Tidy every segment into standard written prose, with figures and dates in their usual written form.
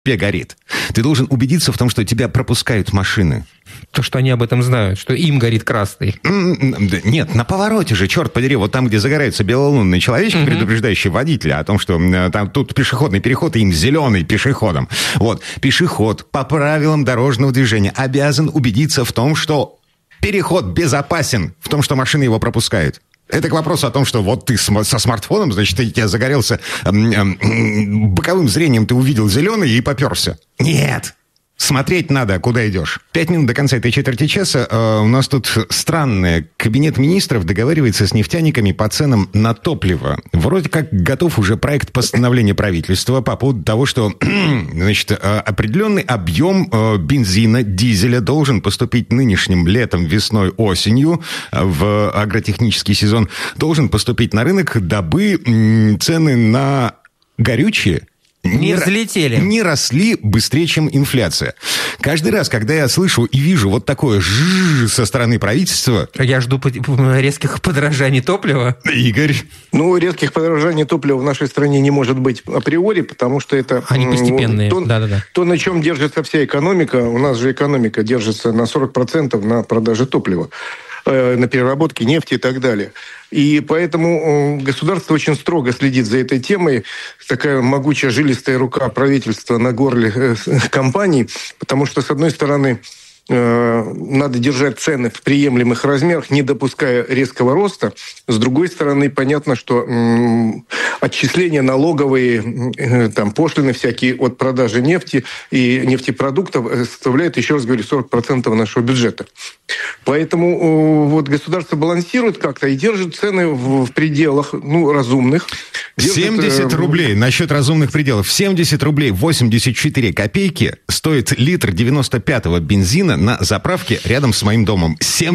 горит. Ты должен убедиться в том, что тебя пропускают машины. То, что они об этом знают, что им горит красный. Нет, на повороте же, черт подери, вот там, где загораются белолунные человечки, предупреждающие водителя о том, что там тут пешеходный переход, и им зеленый пешеходом. Вот, пешеход по правилам дорожного движения обязан убедиться в том, что переход безопасен, в том, что машины его пропускают. Это к вопросу о том, что вот ты со смартфоном, значит, ты тебя загорелся боковым зрением, ты увидел зеленый и попёрся. Нет! Смотреть надо, куда идешь. 5 минут до конца этой четверти часа. У нас тут странное. Кабинет министров договаривается с нефтяниками по ценам на топливо. Вроде как готов уже проект постановления правительства по поводу того, что значит, определенный объем бензина, дизеля должен поступить нынешним летом, весной, осенью в агротехнический сезон, должен поступить на рынок, дабы цены на горючее не взлетели. Не росли быстрее, чем инфляция. Каждый раз, когда я слышу и вижу вот такое со стороны правительства... Я жду резких подорожаний топлива. Игорь? Ну, резких подорожаний топлива в нашей стране не может быть априори, потому что это... Они постепенные. То, на чем держится вся экономика. У нас же экономика держится на 40% на продаже топлива, на переработке нефти и так далее. И поэтому государство очень строго следит за этой темой. Такая могучая жилистая рука правительства на горле компаний, потому что, с одной стороны, надо держать цены в приемлемых размерах, не допуская резкого роста. С другой стороны, понятно, что отчисления налоговые, там, пошлины всякие от продажи нефти и нефтепродуктов составляют, еще раз говорю, 40% нашего бюджета. Поэтому вот государство балансирует как-то и держит цены в пределах, разумных. 70 рублей, насчет разумных пределов. 70 рублей 84 копейки стоит литр 95-го бензина на заправке рядом с моим домом.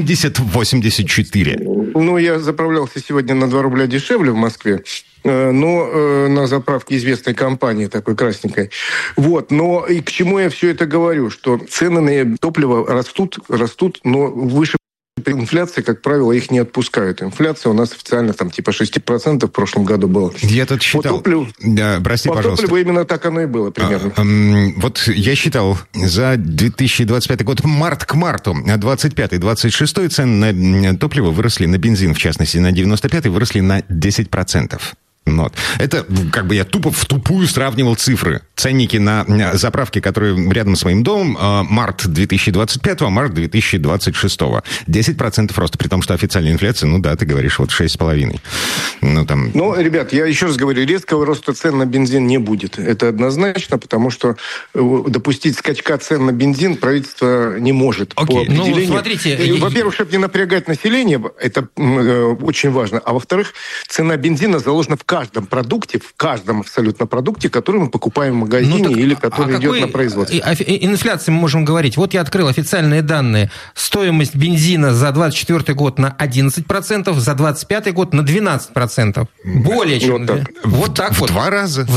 70,84. Я заправлялся сегодня на 2 рубля дешевле в Москве, но на заправке известной компании, такой красненькой. Вот. Но и к чему я все это говорю? Что цены на топливо растут, но выше инфляции, как правило, их не отпускают. Инфляция у нас официально там типа 6% в прошлом году была. Я тут считал... Прости, пожалуйста. По топливу именно так оно и было примерно. Вот я считал, за 2025 год, март к марту, 25-26 цены на топливо выросли, на бензин, в частности, на 95-й выросли на 10%. Вот. Это как бы я в тупую сравнивал цифры. Ценники на заправке, которые рядом с моим домом, март 2025, март 2026. 10% роста, при том, что официальная инфляция, ты говоришь, 6,5. Ребят, я еще раз говорю, резкого роста цен на бензин не будет. Это однозначно, потому что допустить скачка цен на бензин правительство не может. По определению. Смотрите... Во-первых, чтобы не напрягать население, это очень важно. А во-вторых, цена бензина заложена в каждом абсолютно продукте, который мы покупаем в магазине или который идет на производство. Инфляции мы можем говорить. Вот я открыл официальные данные. Стоимость бензина за 2024 год на 11%, за 2025 год на 12%. Более чем. Вот так в 2 раза.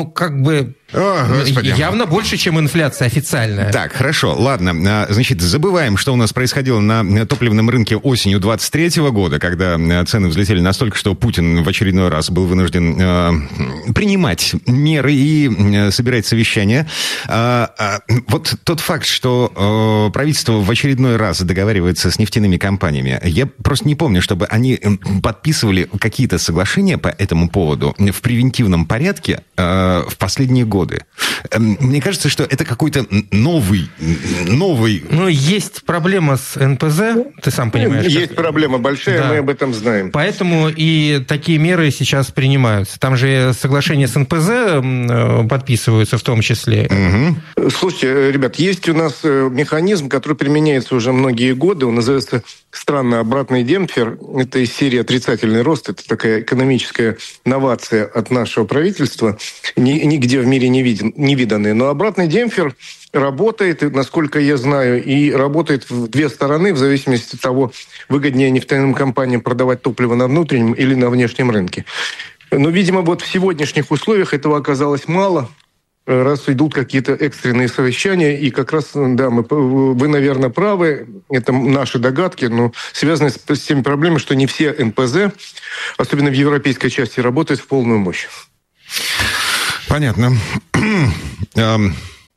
Явно больше, чем инфляция официальная. Так, хорошо, ладно. Значит, забываем, что у нас происходило на топливном рынке осенью 2023 года, когда цены взлетели настолько, что Путин в очередной раз был вынужден принимать меры и собирать совещания. Вот тот факт, что правительство в очередной раз договаривается с нефтяными компаниями, я просто не помню, чтобы они подписывали какие-то соглашения по этому поводу в превентивном порядке в последние годы. Мне кажется, что это какой-то новый... Есть проблема с НПЗ, ты сам понимаешь. Есть проблема большая, мы об этом знаем. Поэтому и такие меры сейчас принимаются. Там же соглашения с НПЗ подписываются в том числе. Угу. Слушайте, ребят, есть у нас механизм, который применяется уже многие годы. Он называется странно обратный демпфер. Это из серии «Отрицательный рост». Это такая экономическая новация от нашего правительства. Нигде в мире не виданные. Но обратный демпфер работает, насколько я знаю, и работает в 2 стороны, в зависимости от того, выгоднее нефтяным компаниям продавать топливо на внутреннем или на внешнем рынке. Но, видимо, в сегодняшних условиях этого оказалось мало, раз идут какие-то экстренные совещания, и как раз, вы, наверное, правы, это наши догадки, но связаны с теми проблемами, что не все НПЗ, особенно в европейской части, работают в полную мощь. Понятно.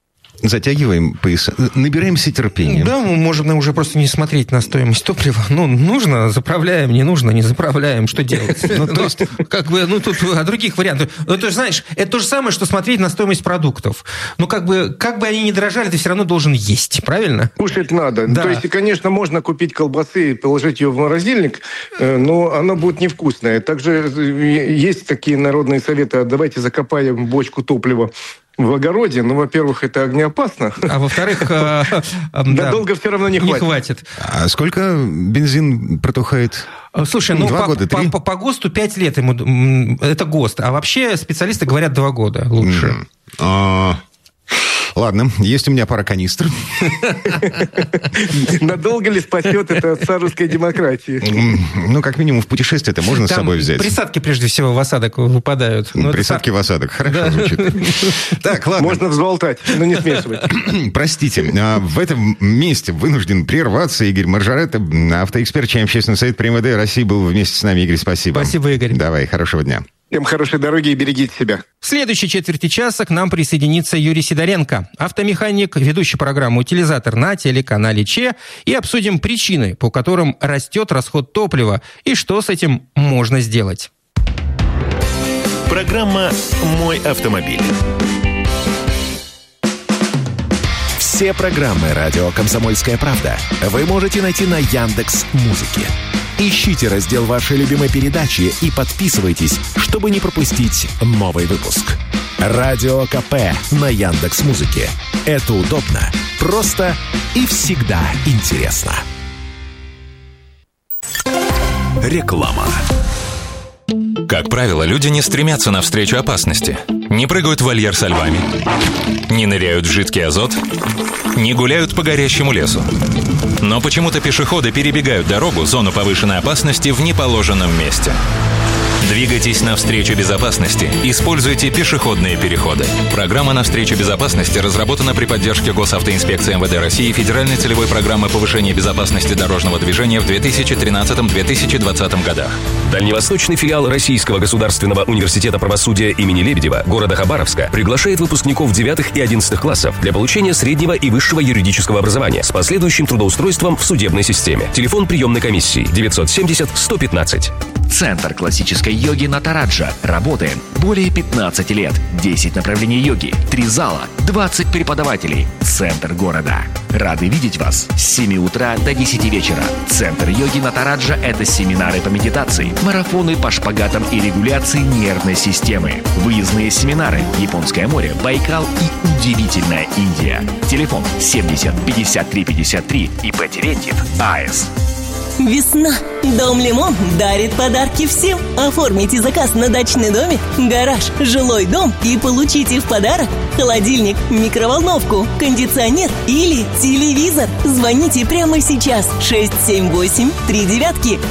Затягиваем пояса, набираемся терпения. Да, мы можем уже просто не смотреть на стоимость топлива. Ну, нужно, заправляем, не нужно, не заправляем. Что делать? Ну, то есть, как бы, ну, тут других вариантов. Ну, ты же знаешь, это то же самое, что смотреть на стоимость продуктов. Ну, как бы они ни дорожали, ты все равно должен есть, правильно? Кушать надо. Да. То есть, конечно, можно купить колбасы и положить ее в морозильник, но она будет невкусная. Также есть такие народные советы: давайте закопаем бочку топлива в огороде. Ну, во-первых, это огнеопасно. А во-вторых, долго все равно не хватит. А сколько бензин протухает? Слушай, 2 года, 3? По ГОСТу 5 лет ему, это ГОСТ. А вообще специалисты говорят 2 года лучше. Ладно, есть у меня пара канистр. Надолго ли спасет это отца русской демократии? Ну, как минимум, в путешествие-то можно с собой взять. Присадки, прежде всего, в осадок выпадают. Присадки в осадок. Хорошо звучит. Так, ладно. Можно взболтать, но не смешивать. Простите, в этом месте вынужден прерваться. Игорь Маржарет, автоэксперт, член Общественного совета при МВД России, был вместе с нами. Игорь, спасибо. Спасибо, Игорь. Давай, хорошего дня. Всем хорошей дороги и берегите себя. В следующей четверти часа к нам присоединится Юрий Сидоренко, автомеханик, ведущий программу «Утилизатор» на телеканале ЧЕ, и обсудим причины, по которым растет расход топлива и что с этим можно сделать. Программа «Мой автомобиль». Все программы радио «Комсомольская правда» вы можете найти на Яндекс.Музыке. Ищите раздел вашей любимой передачи и подписывайтесь, чтобы не пропустить новый выпуск. Радио КП на Яндекс.Музыке. Это удобно, просто и всегда интересно. Реклама. Как правило, люди не стремятся навстречу опасности, не прыгают в вольер со львами, не ныряют в жидкий азот, не гуляют по горящему лесу. Но почему-то пешеходы перебегают дорогу, зону повышенной опасности, в неположенном месте. Двигайтесь навстречу безопасности. Используйте пешеходные переходы. Программа «Навстречу безопасности» разработана при поддержке Госавтоинспекции МВД России и Федеральной целевой программы повышения безопасности дорожного движения в 2013-2020 годах. Дальневосточный филиал Российского государственного университета правосудия имени Лебедева города Хабаровска приглашает выпускников 9 и 11 классов для получения среднего и высшего юридического образования с последующим трудоустройством в судебной системе. Телефон приемной комиссии 970-115. Центр классической йоги Натараджа. Работаем более 15 лет. 10 направлений йоги, 3 зала, 20 преподавателей. Центр города. Рады видеть вас с 7 утра до 10 вечера. Центр йоги Натараджа – это семинары по медитации, марафоны по шпагатам и регуляции нервной системы, выездные семинары, Японское море, Байкал и удивительная Индия. Телефон 70 53 53 ИП Терентьев АС. Весна. Дом Лимон дарит подарки всем. Оформите заказ на дачный домик, гараж, жилой дом и получите в подарок холодильник, микроволновку, кондиционер или телевизор. Звоните прямо сейчас 678-39,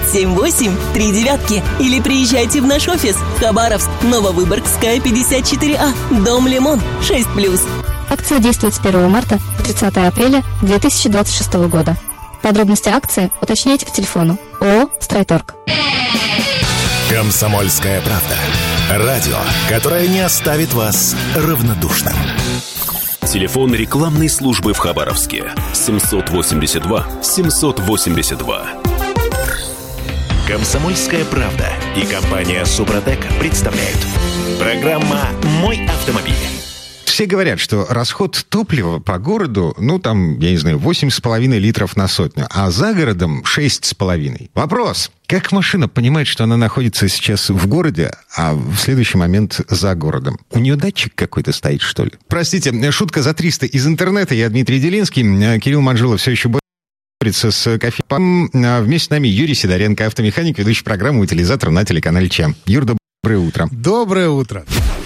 678-39 или приезжайте в наш офис Хабаровск, Нововыборгская, 54А, Дом Лимон, 6+. Акция действует с 1 марта по 30 апреля 2026 года. Подробности акции уточняйте по телефону ООО «Стройторг». «Комсомольская правда». Радио, которое не оставит вас равнодушным. Телефон рекламной службы в Хабаровске 782 782. «Комсомольская правда» и компания «Супротек» представляют. Программа «Мой автомобиль». Все говорят, что расход топлива по городу, ну, там, я не знаю, 8,5 литров на сотню, а за городом 6,5. Вопрос. Как машина понимает, что она находится сейчас в городе, а в следующий момент за городом? У нее датчик какой-то стоит, что ли? Простите, шутка за 300 из интернета. Я Дмитрий Делинский. Кирилл Манжулов все еще борется с кофе. Вместе с нами Юрий Сидоренко, автомеханик, ведущий программу «Утилизатор» на телеканале ЧЕ. Юр, доброе утро. Доброе утро.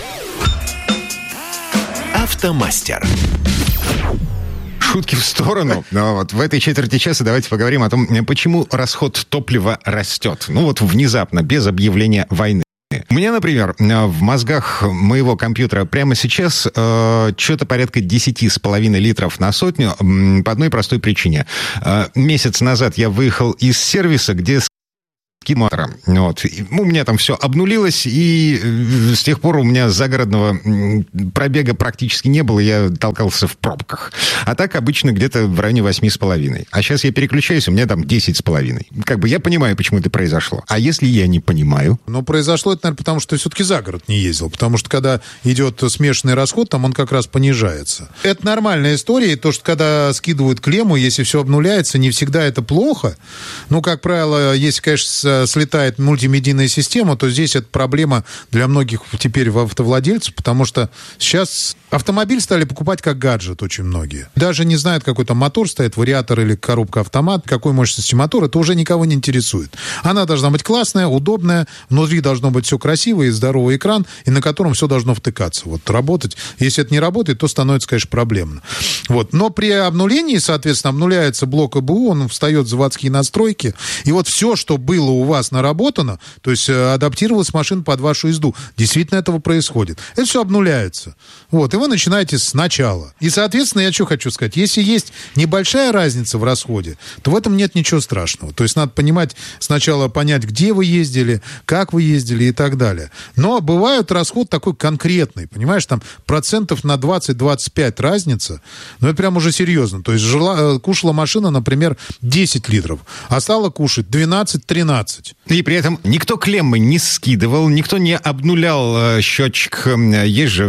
«Автомастер». Шутки в сторону. Но вот в этой четверти часа давайте поговорим о том, почему расход топлива растет. Ну вот внезапно, без объявления войны. У меня, например, в мозгах моего компьютера прямо сейчас что-то порядка 10,5 литров на сотню по одной простой причине. Месяц назад я выехал из сервиса, где мотора. Вот. У меня там все обнулилось, и с тех пор у меня загородного пробега практически не было, я толкался в пробках. А так обычно где-то в районе 8,5. А сейчас я переключаюсь, у меня там 10,5. Как бы я понимаю, почему это произошло. А если я не понимаю? Ну, произошло это, наверное, потому что ты все-таки за город не ездил. Потому что когда идет смешанный расход, там он как раз понижается. Это нормальная история. И то, что когда скидывают клемму, если все обнуляется, не всегда это плохо. Ну, как правило, если, конечно, слетает мультимедийная система, то здесь это проблема для многих теперь автовладельцев, потому что сейчас автомобиль стали покупать как гаджет очень многие. Даже не знают, какой там мотор стоит, вариатор или коробка-автомат, какой мощности мотор, это уже никого не интересует. Она должна быть классная, удобная, внутри должно быть все красиво и здоровый экран, и на котором все должно втыкаться. Вот работать. Если это не работает, то становится, конечно, проблемно. Вот. Но при обнулении, соответственно, обнуляется блок ЭБУ, он встает в заводские настройки, и вот все, что было у вас наработано, то есть адаптировалась машина под вашу езду, действительно этого происходит. Это все обнуляется. Вот. И вы начинаете сначала. И, соответственно, я что хочу сказать, если есть небольшая разница в расходе, то в этом нет ничего страшного. То есть надо понимать, сначала понять, где вы ездили, как вы ездили и так далее. Но бывает расход такой конкретный, понимаешь, там процентов на 20-25 разница, но это прям уже серьезно. То есть кушала машина, например, 10 литров, а стала кушать 12-13. И при этом никто клеммы не скидывал, никто не обнулял счетчик. Есть же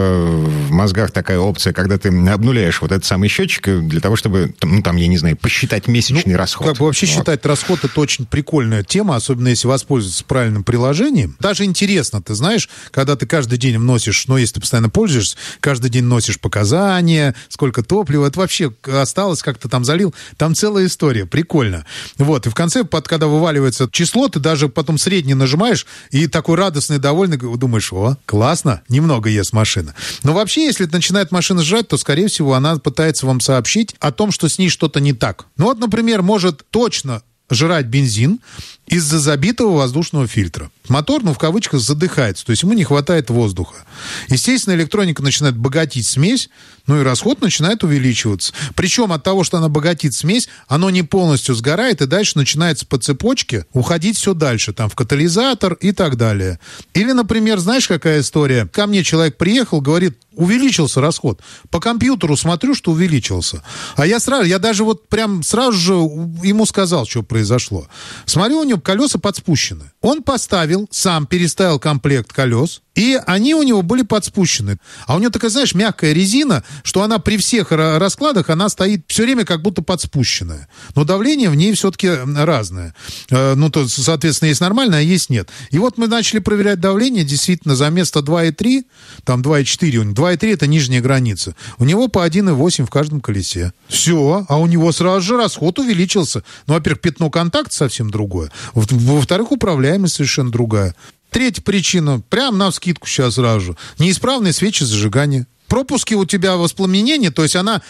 в мозгах такая опция, когда ты обнуляешь вот этот самый счетчик для того, чтобы, ну, там, я не знаю, посчитать месячный расход. Как бы вообще считать расход, это очень прикольная тема, особенно если воспользоваться правильным приложением. Даже интересно, ты знаешь, когда ты каждый день вносишь, ну, если ты постоянно пользуешься, каждый день носишь показания, сколько топлива, это вообще осталось, как ты там залил, там целая история, прикольно. Вот, и в конце, когда вываливается число, ты даже потом средний нажимаешь, и такой радостный, довольный, думаешь, о, классно, немного ест машина. Но вообще, если начинает машина жрать, то, скорее всего, она пытается вам сообщить о том, что с ней что-то не так. Ну вот, например, может точно жрать бензин из-за забитого воздушного фильтра. Мотор, ну, в кавычках, задыхается, то есть ему не хватает воздуха. Естественно, электроника начинает богатить смесь, ну и расход начинает увеличиваться. Причем от того, что она богатит смесь, оно не полностью сгорает, и дальше начинается по цепочке уходить все дальше, там, в катализатор и так далее. Или, например, знаешь, какая история? Ко мне человек приехал, говорит, увеличился расход. По компьютеру смотрю, что увеличился. А я даже вот прям сразу же ему сказал, что произошло. Смотрю, у него колеса подспущены. Он поставил, сам переставил комплект колес, и они у него были подспущены. А у него такая, знаешь, мягкая резина, что она при всех раскладах, она стоит все время как будто подспущенная. Но давление в ней все-таки разное. Ну, то, соответственно, есть нормальное, а есть нет. И вот мы начали проверять давление, действительно, за место 2,3, там 2,4 у него, 2,3 это нижняя граница. У него по 1,8 в каждом колесе. Все, а у него сразу же расход увеличился. Ну, во-первых, пятно контакта совсем другое. Во-вторых, управляемость совершенно другая. Третья причина, прям навскидку сейчас сразу же. Неисправные свечи зажигания. Пропуски у тебя воспламенения, то есть она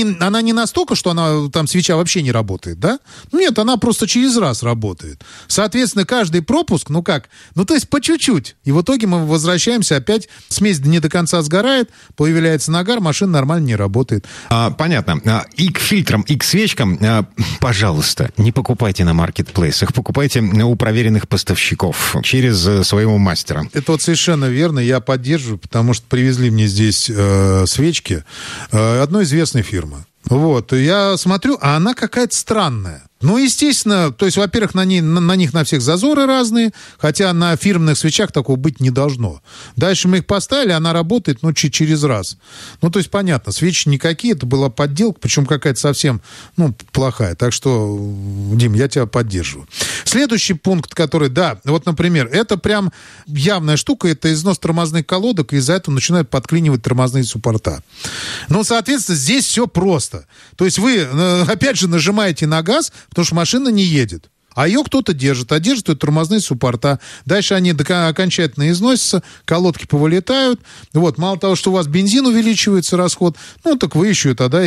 не настолько, что она там свеча вообще не работает, да? Нет, она просто через раз работает. Соответственно, каждый пропуск, то есть по чуть-чуть. И в итоге мы возвращаемся опять, смесь не до конца сгорает, появляется нагар, машина нормально не работает. Понятно. И к фильтрам, и к свечкам, пожалуйста, не покупайте на маркетплейсах, покупайте у проверенных поставщиков через своего мастера. Это вот совершенно верно, я поддерживаю, потому что привезли мне здесь свечки одной известной фирмы. Вот, я смотрю, а она какая-то странная. Ну, естественно, то есть, во-первых, на них на всех зазоры разные, хотя на фирменных свечах такого быть не должно. Дальше мы их поставили, она работает, через раз. Ну, то есть, понятно, свечи никакие, это была подделка, причем какая-то совсем, плохая. Так что, Дим, я тебя поддерживаю. Следующий пункт, который, да, вот, например, это прям явная штука, это износ тормозных колодок, и из-за этого начинают подклинивать тормозные суппорта. Ну, соответственно, здесь все просто. То есть, вы, опять же, нажимаете на газ, потому что машина не едет. А ее кто-то держит, а держат ее тормозные суппорта. Дальше они окончательно износятся, колодки повылетают. Вот, мало того, что у вас бензин увеличивается, расход, так вы еще тогда и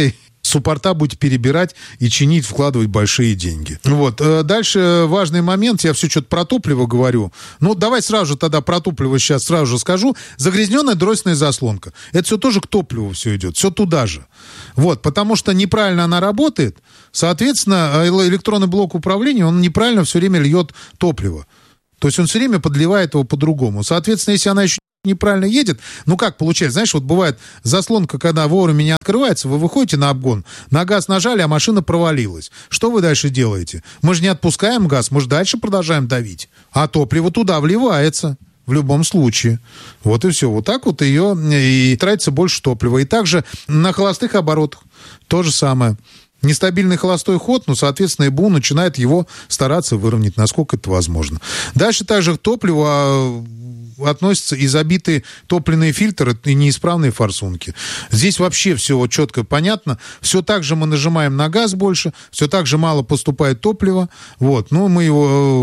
суппорта будете перебирать и чинить, вкладывать большие деньги. Вот. Дальше важный момент, я все что-то про топливо говорю. Ну, давай сразу же тогда про топливо сейчас сразу же скажу. Загрязненная дроссельная заслонка. Это все тоже к топливу все идет, все туда же. Вот, потому что неправильно она работает, соответственно, электронный блок управления, он неправильно все время льет топливо. То есть он все время подливает его по-другому. Соответственно, если она еще неправильно едет, ну как получается, знаешь, вот бывает заслонка, когда вовремя не открывается, вы выходите на обгон, на газ нажали, а машина провалилась. Что вы дальше делаете? Мы же не отпускаем газ, мы же дальше продолжаем давить. А топливо туда вливается. В любом случае. Вот и все. Вот так вот ее и тратится больше топлива. И также на холостых оборотах то же самое. Нестабильный холостой ход, ну, соответственно, ИБУ начинает его стараться выровнять, насколько это возможно. Дальше также к топливу относятся и забитые топливные фильтры, и неисправные форсунки. Здесь вообще все вот четко понятно. Все так же мы нажимаем на газ больше, все так же мало поступает топлива. Вот. Ну, мы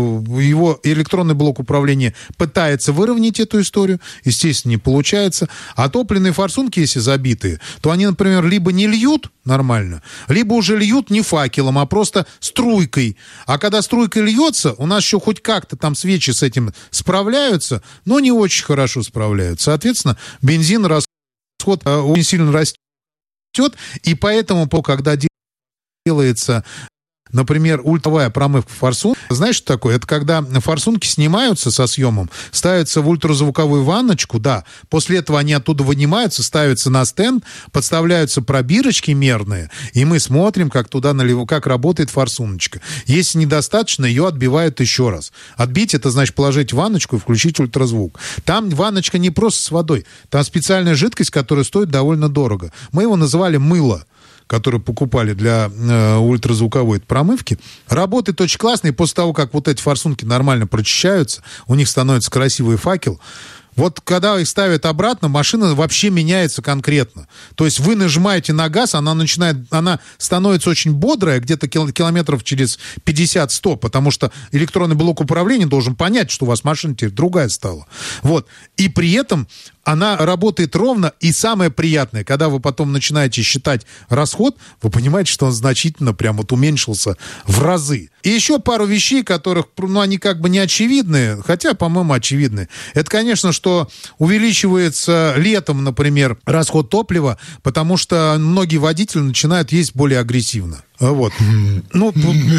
его электронный блок управления пытается выровнять эту историю. Естественно, не получается. А топливные форсунки, если забитые, то они, например, либо не льют нормально, либо уже льют не факелом, а просто струйкой. А когда струйкой льется, у нас еще хоть как-то там свечи с этим справляются, но не очень хорошо справляются. Соответственно, бензин, расход очень сильно растет, и поэтому, когда делается, например, ультравая промывка форсунок, знаешь, что такое? Это когда форсунки снимаются со съемом, ставятся в ультразвуковую ванночку, да, после этого они оттуда вынимаются, ставятся на стенд, подставляются пробирочки мерные, и мы смотрим, как туда как работает форсуночка. Если недостаточно, ее отбивают еще раз. Отбить — это значит положить в ванночку и включить ультразвук. Там ванночка не просто с водой, там специальная жидкость, которая стоит довольно дорого. Мы его называли мыло, которые покупали для ультразвуковой промывки, работает очень классно, и после того, как вот эти форсунки нормально прочищаются, у них становится красивый факел. Вот когда их ставят обратно, машина вообще меняется конкретно. То есть вы нажимаете на газ, она становится очень бодрая, где-то километров через 50-100, потому что электронный блок управления должен понять, что у вас машина теперь другая стала. Вот. И при этом она работает ровно, и самое приятное, когда вы потом начинаете считать расход, вы понимаете, что он значительно прям вот уменьшился в разы. И еще пару вещей, которых, ну, они как бы не очевидные, хотя, по-моему, очевидные. Это, конечно, что увеличивается летом, например, расход топлива, потому что многие водители начинают есть более агрессивно. Вот. Ну,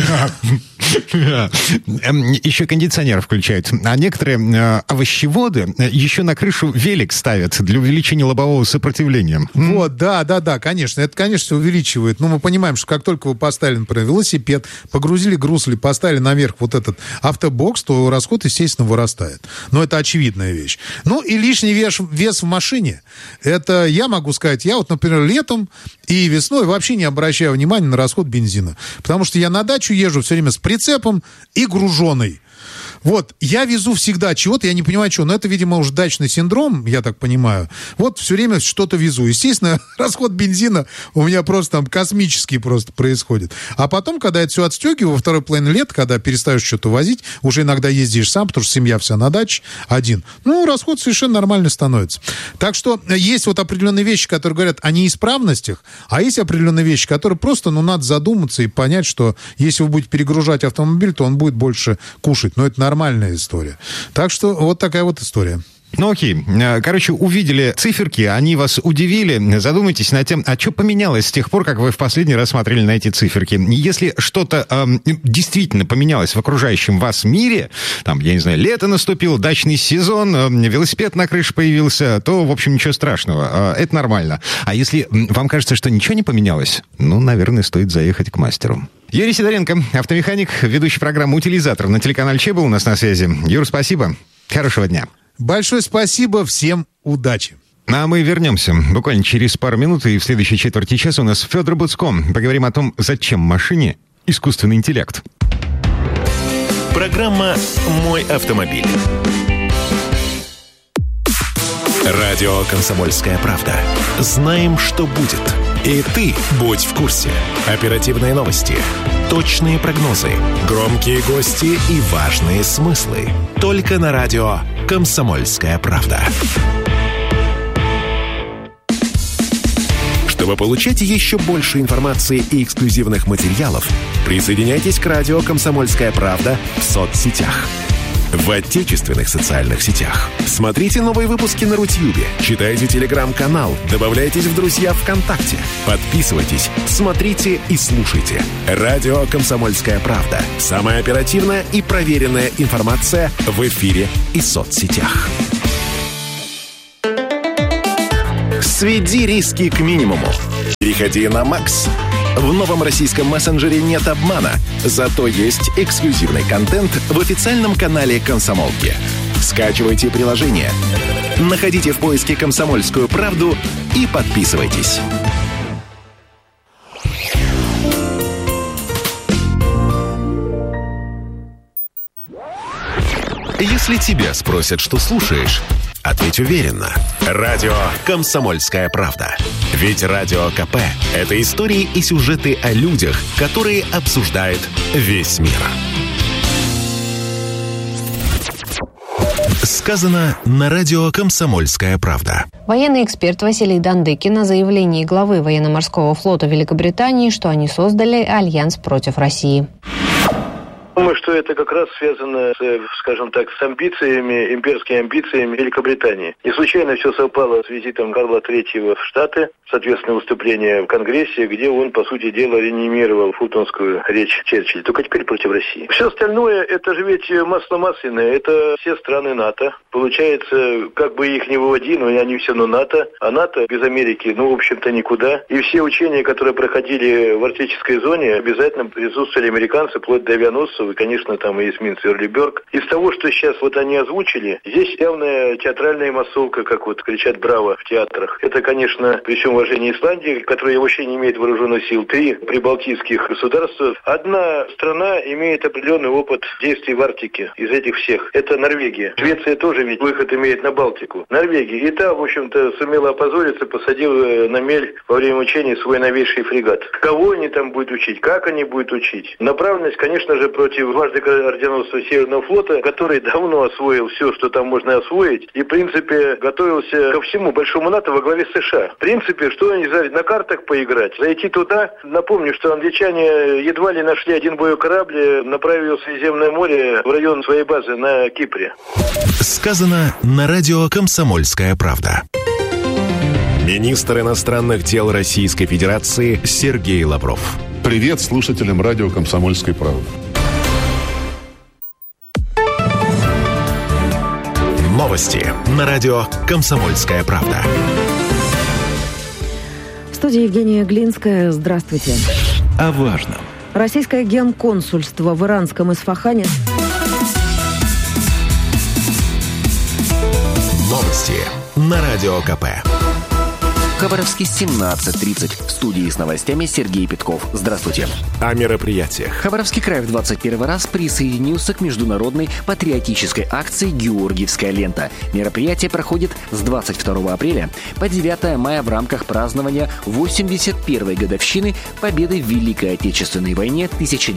еще кондиционер включают. А некоторые овощеводы еще на крышу велик ставят для увеличения лобового сопротивления. Вот, да, конечно. Это, конечно, увеличивает. Но мы понимаем, что как только вы поставили, например, велосипед, погрузили груз или поставили наверх вот этот автобокс, то расход, естественно, вырастает. Но это очевидная вещь. Ну, и лишний вес в машине. Это я могу сказать, я вот, например, летом и весной вообще не обращаю внимания на расход бензина. Потому что я на дачу езжу все время с прицепом и груженой. Вот, я везу всегда чего-то, я не понимаю, чего, но это, видимо, уже дачный синдром, я так понимаю. Вот все время что-то везу. Естественно, расход бензина у меня просто там космический просто происходит. А потом, когда я это все отстегиваю, во второй половине лет, когда перестаешь что-то возить, уже иногда ездишь сам, потому что семья вся на даче, один. Ну, расход совершенно нормально становится. Так что есть вот определенные вещи, которые говорят о неисправностях, а есть определенные вещи, которые просто, ну, надо задуматься и понять, что если вы будете перегружать автомобиль, то он будет больше кушать. Но это нормальная история. Так что вот такая вот история. Ну окей. Короче, увидели циферки, они вас удивили. Задумайтесь над тем, а что поменялось с тех пор, как вы в последний раз смотрели на эти циферки. Если что-то действительно поменялось в окружающем вас мире, там, я не знаю, лето наступило, дачный сезон, велосипед на крыше появился, то, в общем, ничего страшного. Это нормально. А если вам кажется, что ничего не поменялось, ну, наверное, стоит заехать к мастеру. Юрий Сидоренко, автомеханик, ведущий программы «Утилизатор» на телеканале ЧЕ был у нас на связи. Юр, спасибо. Хорошего дня. Большое спасибо, всем удачи. А мы вернемся буквально через пару минут, и в следующей четверти часа у нас Федор Буцко. Поговорим о том, зачем машине искусственный интеллект. Программа «Мой автомобиль». Радио «Комсомольская правда». Знаем, что будет. И ты будь в курсе. Оперативные новости, точные прогнозы, громкие гости и важные смыслы. Только на радио «Комсомольская правда». Чтобы получать еще больше информации и эксклюзивных материалов, присоединяйтесь к радио «Комсомольская правда» в соцсетях. В отечественных социальных сетях. Смотрите новые выпуски на Рутьюбе, читайте телеграм-канал, добавляйтесь в друзья ВКонтакте, подписывайтесь, смотрите и слушайте. Радио «Комсомольская правда». Самая оперативная и проверенная информация в эфире и соцсетях. Сведи риски к минимуму. Переходи на Макс. В новом российском мессенджере нет обмана, зато есть эксклюзивный контент в официальном канале «Комсомолки». Скачивайте приложение, находите в поиске «Комсомольскую правду» и подписывайтесь. Если тебя спросят, что слушаешь, ответь уверенно. Радио «Комсомольская правда». Ведь Радио КП – это истории и сюжеты о людях, которые обсуждает весь мир. Сказано на радио «Комсомольская правда». Военный эксперт Василий Дандыкин о заявлении главы военно-морского флота Великобритании, что они создали альянс против России. Думаю, что это как раз связано, скажем так, с амбициями, имперскими амбициями Великобритании. Не случайно все совпало с визитом Карла III в Штаты, соответственно, выступление в Конгрессе, где он, по сути дела, реанимировал фултонскую речь Черчилля, только теперь против России. Все остальное, это же ведь масло масляное, это все страны НАТО. Получается, как бы их ни выводи, но они все равно НАТО, а НАТО без Америки, в общем-то, никуда. И все учения, которые проходили в арктической зоне, обязательно присутствовали американцы, вплоть до авианосцев, и, конечно, там и эсминец Эрлиберг. Из того, что сейчас они озвучили, здесь явная театральная массовка, как кричат «Браво» в театрах. Это, конечно, при всем уважении Исландии, которая вообще не имеет вооруженных сил, 3 прибалтийских государства. Одна страна имеет определенный опыт действий в Арктике из этих всех. Это Норвегия. Швеция тоже ведь выход имеет на Балтику. Норвегия. И та, в общем-то, сумела опозориться, посадила на мель во время учений свой новейший фрегат. Кого они там будут учить? Как они будут учить? Направленность, конечно же, против дважды орденоносца Северного флота, который давно освоил все, что там можно освоить, и, в принципе, готовился ко всему большому НАТО во главе США. В принципе, что они взяли? На картах поиграть, зайти туда. Напомню, что англичане едва ли нашли один боевой корабль, направили в Средиземное море в район своей базы на Кипре. Сказано на радио «Комсомольская правда». Министр иностранных дел Российской Федерации Сергей Лавров. Привет слушателям радио «Комсомольской правды». Новости на радио «Комсомольская правда». В студии Евгения Глинская. Здравствуйте. О важном. Российское генконсульство в иранском Исфахане. Новости на радио КП. Хабаровске 17:30. В студии с новостями Сергей Петков. Здравствуйте. О мероприятиях. Хабаровский край в 21 раз присоединился к международной патриотической акции «Георгиевская лента». Мероприятие проходит с 22 апреля по 9 мая в рамках празднования 81-й годовщины победы в Великой Отечественной войне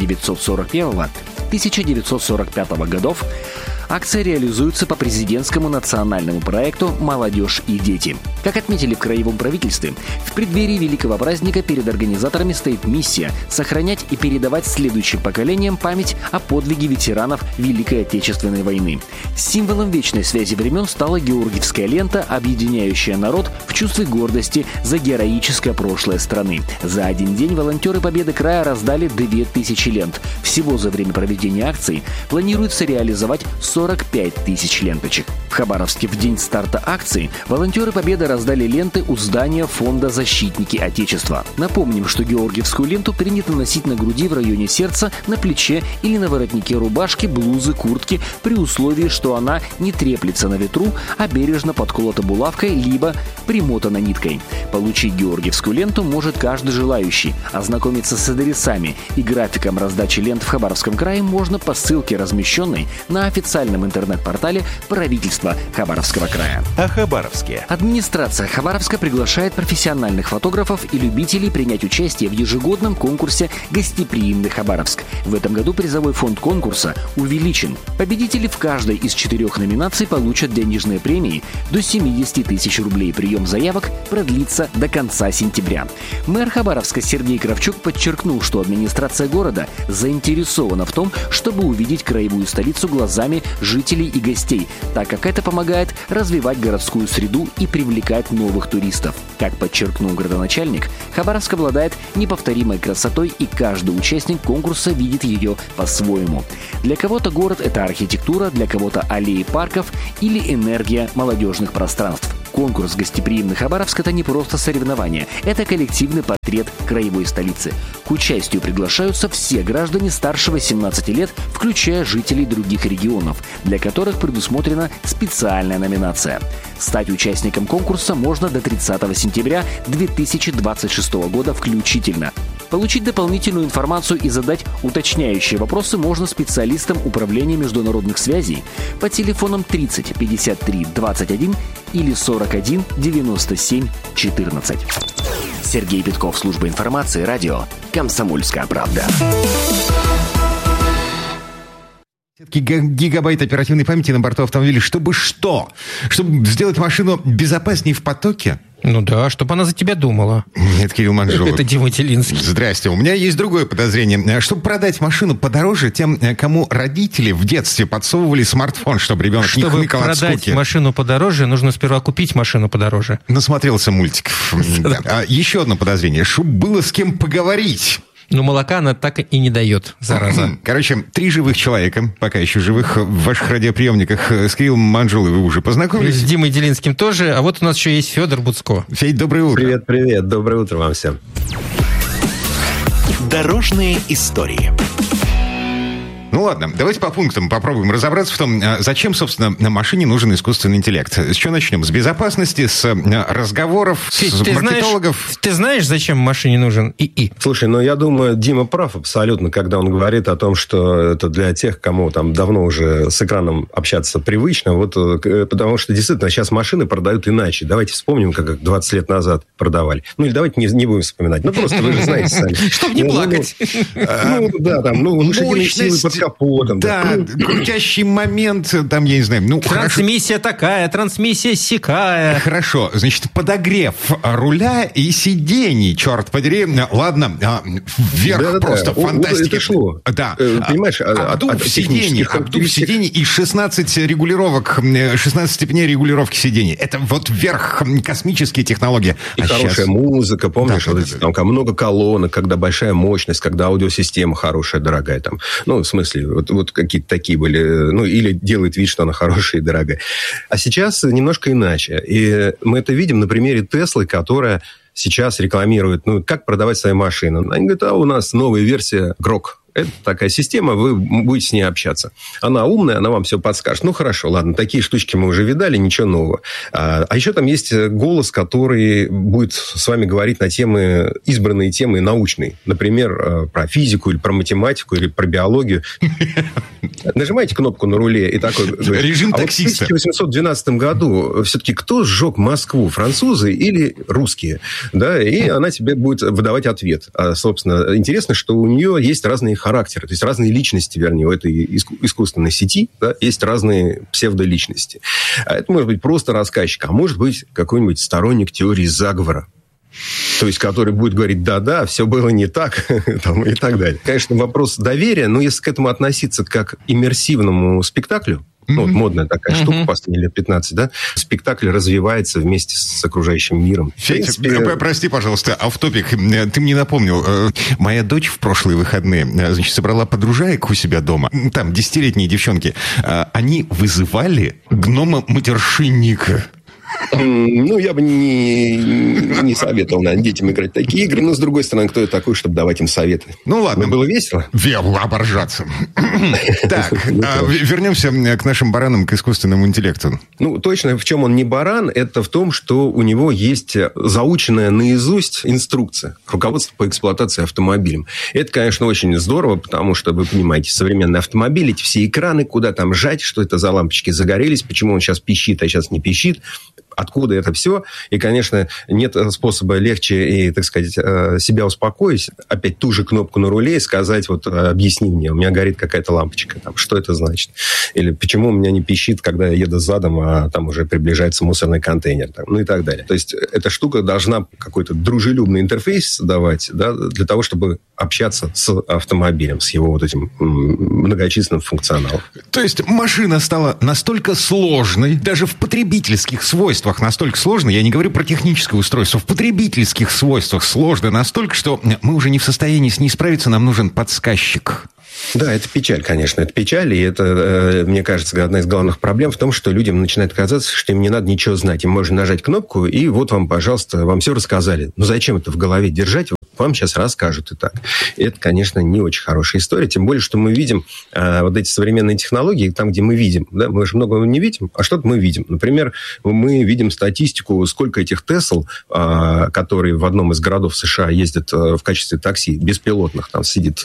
1941-1945 годов. Акция реализуется по президентскому национальному проекту «Молодежь и дети». Как отметили в краевом правительстве, в преддверии великого праздника перед организаторами стоит миссия сохранять и передавать следующим поколениям память о подвиге ветеранов Великой Отечественной войны. Символом вечной связи времен стала Георгиевская лента, объединяющая народ в чувстве гордости за героическое прошлое страны. За один день волонтеры Победы края раздали 2000 лент. Всего за время проведения акции планируется реализовать 45 тысяч ленточек. В Хабаровске в день старта акции волонтеры Победы раздали ленты у здания фонда «Защитники Отечества». Напомним, что георгиевскую ленту принято носить на груди в районе сердца, на плече или на воротнике рубашки, блузы, куртки, при условии, что она не треплется на ветру, а бережно подколота булавкой либо примотана ниткой. Получить георгиевскую ленту может каждый желающий. Ознакомиться с адресами и графиком раздачи лент в Хабаровском крае можно по ссылке, размещенной на официальном официальном интернет-портале правительства Хабаровского края. О Хабаровске. Администрация Хабаровска приглашает профессиональных фотографов и любителей принять участие в ежегодном конкурсе «Гостеприимный Хабаровск». В этом году призовой фонд конкурса увеличен. Победители в каждой из 4 номинаций получат денежные премии до 70 тысяч рублей. Прием заявок продлится до конца сентября. Мэр Хабаровска Сергей Кравчук подчеркнул, что администрация города заинтересована в том, чтобы увидеть краевую столицу глазами жителей и гостей, так как это помогает развивать городскую среду и привлекать новых туристов. Как подчеркнул градоначальник, Хабаровск обладает неповторимой красотой, и каждый участник конкурса видит ее по-своему. Для кого-то город – это архитектура, для кого-то аллеи парков или энергия молодежных пространств. Конкурс «Гостеприимный Хабаровск» — это не просто соревнование, это коллективный портрет краевой столицы. К участию приглашаются все граждане старше 18 лет, включая жителей других регионов, для которых предусмотрена специальная номинация. Стать участником конкурса можно до 30 сентября 2026 года включительно. Получить дополнительную информацию и задать уточняющие вопросы можно специалистам Управления международных связей по телефонам 30 53 21 или 41 97 14. Сергей Петков, служба информации, радио «Комсомольская правда». Гигабайт оперативной памяти на борту автомобиля. Чтобы что? Чтобы сделать машину безопаснее в потоке? Ну да, чтобы она за тебя думала. Это Кирилл Манжулов. Это Дима Телинский. Здрасте. У меня есть другое подозрение. Чтобы продать машину подороже тем, кому родители в детстве подсовывали смартфон, чтобы ребенок не хныкал от скуки. Чтобы продать машину подороже, нужно сперва купить машину подороже. Насмотрелся мультиков. Еще одно подозрение. Чтобы было с кем поговорить. Но молока она так и не дает, зараза. Короче, 3 живых человека, пока еще живых, в ваших радиоприемниках. С Кириллом Манжулой вы уже познакомились. С Димой Делинским тоже. А вот у нас еще есть Федор Буцко. Федь, доброе утро. Привет. Доброе утро вам всем. Дорожные истории. Ну ладно, давайте по пунктам попробуем разобраться в том, зачем, собственно, на машине нужен искусственный интеллект. С чего начнем? С безопасности, с разговоров, Федь, с маркетологов? Ты знаешь, зачем машине нужен ИИ? Слушай, я думаю, Дима прав абсолютно, когда он говорит о том, что это для тех, кому там давно уже с экраном общаться привычно. Потому что действительно сейчас машины продают иначе. Давайте вспомним, как 20 лет назад продавали. Или давайте не будем вспоминать. Просто вы же знаете сами. Чтобы не плакать. Лошадиные силы под капотом. Да, крутящий момент, там, я не знаю, трансмиссия такая, трансмиссия сякая. Хорошо, значит, подогрев руля и сидений, черт подери.Ладно, вверх просто фантастика. Это шло. Да. Понимаешь, обдув сидений и 16 регулировок, 16 степеней регулировки сидений. Это вот вверх космические технологии. И хорошая музыка, помнишь? Там много колонок, когда большая мощность, когда аудиосистема хорошая, дорогая. Там. В смысле, вот какие-то такие были. Или делает вид, что она хорошая и дорогая. А сейчас немножко иначе. И мы это видим на примере Теслы, которая сейчас рекламирует, как продавать свои машины. Они говорят, у нас новая версия Grok. Это такая система, вы будете с ней общаться. Она умная, она вам все подскажет. Хорошо, ладно, такие штучки мы уже видали, ничего нового. А еще там есть голос, который будет с вами говорить на темы, избранные темы научные. Например, про физику, или про математику, или про биологию. Нажимаете кнопку на руле и такой... Режим таксиста. В 1812 году все-таки кто сжег Москву? Французы или русские? Да, и она тебе будет выдавать ответ. Собственно, интересно, что у нее есть разные характеры, то есть разные личности, вернее, у этой искусственной сети, да, есть разные псевдоличности. Это может быть просто рассказчик, а может быть какой-нибудь сторонник теории заговора. То есть, который будет говорить, да, все было не так, и так далее. Конечно, вопрос доверия, но если к этому относиться как к иммерсивному спектаклю, модная такая штука последние лет 15, да? Спектакль развивается вместе с окружающим миром. Федь, прости, пожалуйста, офф-топик. Ты мне напомнил. Моя дочь в прошлые выходные, значит, собрала подружаек у себя дома. Там 10-летние девчонки. Они вызывали гнома-матершинника. Ну, я бы не советовал, наверное, детям играть в такие игры. Но, с другой стороны, кто я такой, чтобы давать им советы? Ну, ладно. Было весело? Оборжаться. Так, вернемся к нашим баранам, к искусственному интеллекту. Ну, точно, в чем он не баран, это в том, что у него есть заученная наизусть инструкция, руководство по эксплуатации автомобилем. Это, конечно, очень здорово, потому что, вы понимаете, современный автомобиль, эти все экраны, куда там жать, что это за лампочки загорелись, почему он сейчас пищит, а сейчас не пищит, откуда это все. И, конечно, нет способа легче и, так сказать, себя успокоить, опять ту же кнопку на руле и сказать, вот, объясни мне, у меня горит какая-то лампочка, там, что это значит? Или почему у меня не пищит, когда я еду задом, а там уже приближается мусорный контейнер, там, ну и так далее. То есть, эта штука должна какой-то дружелюбный интерфейс давать, да, для того, чтобы общаться с автомобилем, с его вот этим многочисленным функционалом. То есть, машина стала настолько сложной, даже в потребительских свойствах настолько сложной, я не говорю про техническое устройство, в потребительских свойствах сложно настолько, что мы уже не в состоянии с ней справиться, нам нужен подсказчик. Да, это печаль, конечно, это печаль, и это, мне кажется, одна из главных проблем в том, что людям начинает казаться, что им не надо ничего знать, им можно нажать кнопку, и вот вам, пожалуйста, вам все рассказали. Ну, зачем это в голове держать? Вам сейчас расскажут и так. И это, конечно, не очень хорошая история, тем более, что мы видим вот эти современные технологии, там, где мы видим, да, мы же много не видим, а что-то мы видим. Например, мы видим статистику, сколько этих Тесл, которые в одном из городов США ездят в качестве такси, беспилотных, там сидит,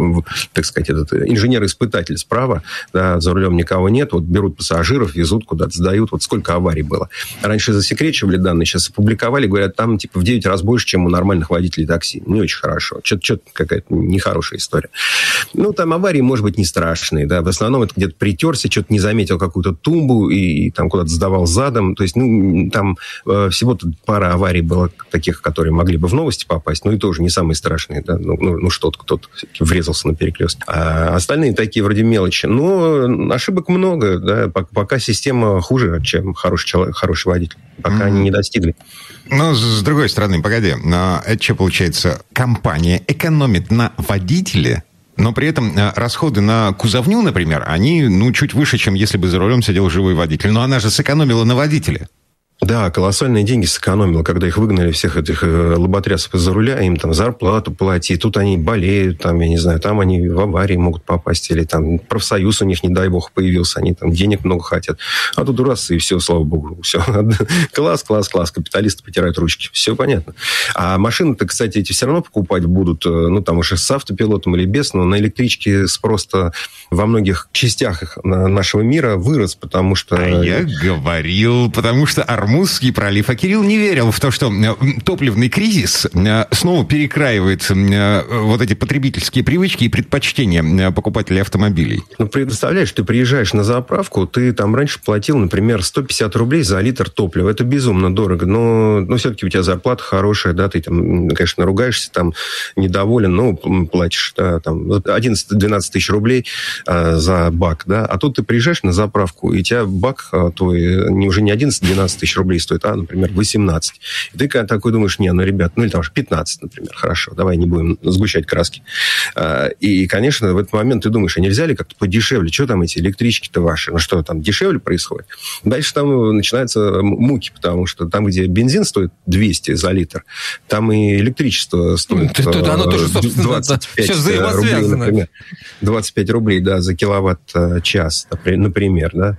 так сказать, этот инженер-испытатель справа, да, за рулем никого нет, вот берут пассажиров, везут куда-то, сдают, вот сколько аварий было. Раньше засекречивали данные, сейчас опубликовали, говорят, там типа в 9 раз больше, чем у нормальных водителей такси. Не очень хорошо. Что-то какая-то нехорошая история. Ну, там аварии, может быть, не страшные, да, в основном это где-то притерся, что-то не заметил какую-то тумбу и там куда-то сдавал задом, то есть, ну, там всего-то пара аварий было таких, которые могли бы в новости попасть, ну, и тоже не самые страшные, да, ну что-то кто-то врезался на перекрестке. А остальные такие вроде мелочи. Но ошибок много, да, пока система хуже, чем хороший водитель. Пока они не достигли. Но, с другой стороны, погоди, это что получается? Компания экономит на водителе, но при этом расходы на кузовню, например, они, ну, чуть выше, чем если бы за рулем сидел живой водитель. Но она же сэкономила на водителе. Да, колоссальные деньги сэкономила, когда их выгнали, всех этих лоботрясов из-за руля, им там зарплату платить, тут они болеют, там, я не знаю, там они в аварии могут попасть, или там профсоюз у них, не дай бог, появился, они там денег много хотят. А тут раз, и все, слава богу, все. Класс, капиталисты потирают ручки, все понятно. А машины-то, кстати, эти все равно покупать будут, ну, там уж с автопилотом или без, но на электричке спрос-то во многих частях нашего мира вырос, потому что... А я говорил, потому что Армузский пролив. А Кирилл не верил в то, что топливный кризис снова перекраивает вот эти потребительские привычки и предпочтения покупателей автомобилей. Ну, представляешь, ты приезжаешь на заправку, ты там раньше платил, например, 150 рублей за литр топлива. Это безумно дорого, но все-таки у тебя зарплата хорошая, да, ты там, конечно, ругаешься, там, недоволен, но платишь, да, там, 11-12 тысяч рублей за бак, да, а тут ты приезжаешь на заправку, и у тебя бак твой уже не 11-12 тысяч рублей стоит, а, например, 18. И ты такой думаешь, не, ну, ребят, ну, или там 15, например, хорошо, давай не будем сгущать краски. И, конечно, в этот момент ты думаешь, а нельзя ли как-то подешевле? Что там эти электрички-то ваши? Ну, что там, дешевле происходит? Дальше там начинаются муки, потому что там, где бензин стоит 200 за литр, там и электричество стоит оно тоже, 25 рублей, например. 25 рублей, да, за киловатт-час, например, да.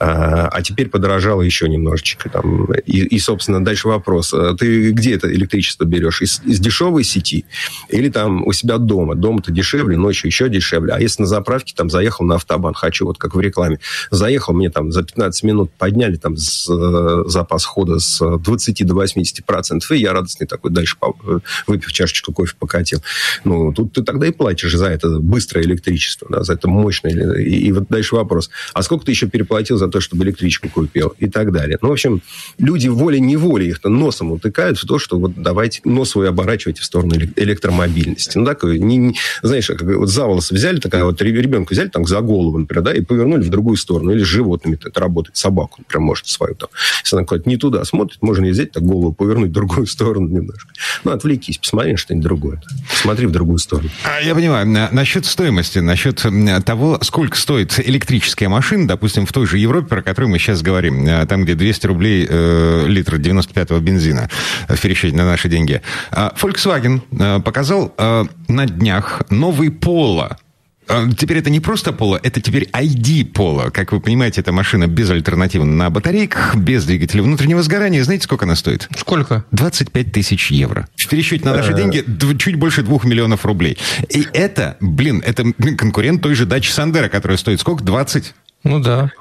А теперь подорожало еще немножечко. Там. И, собственно, дальше вопрос. Ты где это электричество берешь? Из дешевой сети? Или там у себя дома? Дома-то дешевле, ночью еще дешевле. А если на заправке там заехал на автобан, хочу, вот как в рекламе, заехал, мне там за 15 минут подняли там запас хода с 20 до 80%, и я радостный такой дальше, выпив чашечку кофе, покатил. Ну, тут ты тогда и платишь за это быстрое электричество, да, за это мощное. И вот дальше вопрос. А сколько ты еще переплатил за то, чтобы электричку купил? И так далее. Ну, в общем, люди волей-неволей их-то носом утыкают в то, что вот давайте нос свой оборачивайте в сторону электромобильности. Ну, такой, знаешь, как вот за волосы взяли, такая вот ребенка взяли там за голову, например, да, и повернули в другую сторону. Или с животными это работает. Собаку, например, может свою там. Если она куда-то не туда смотрит, можно и взять так голову, повернуть в другую сторону немножко. Ну, отвлекись, посмотри на что-нибудь другое. Смотри в другую сторону. Я понимаю. Насчет стоимости, насчет того, сколько стоит электрическая машина, допустим, в той же Европе, про которую мы сейчас говорим, там, где 200 рублей литр 95-го бензина в пересчете на наши деньги. Volkswagen показал на днях новый Polo. Теперь это не просто Polo, это теперь ID Polo. Как вы понимаете, эта машина безальтернативна на батарейках, без двигателя внутреннего сгорания. Знаете, сколько она стоит? Сколько? 25 тысяч евро. В пересчете на наши деньги чуть больше 2 миллионов рублей. И это конкурент той же Dacia Sandero, которая стоит сколько? 20? Ну да.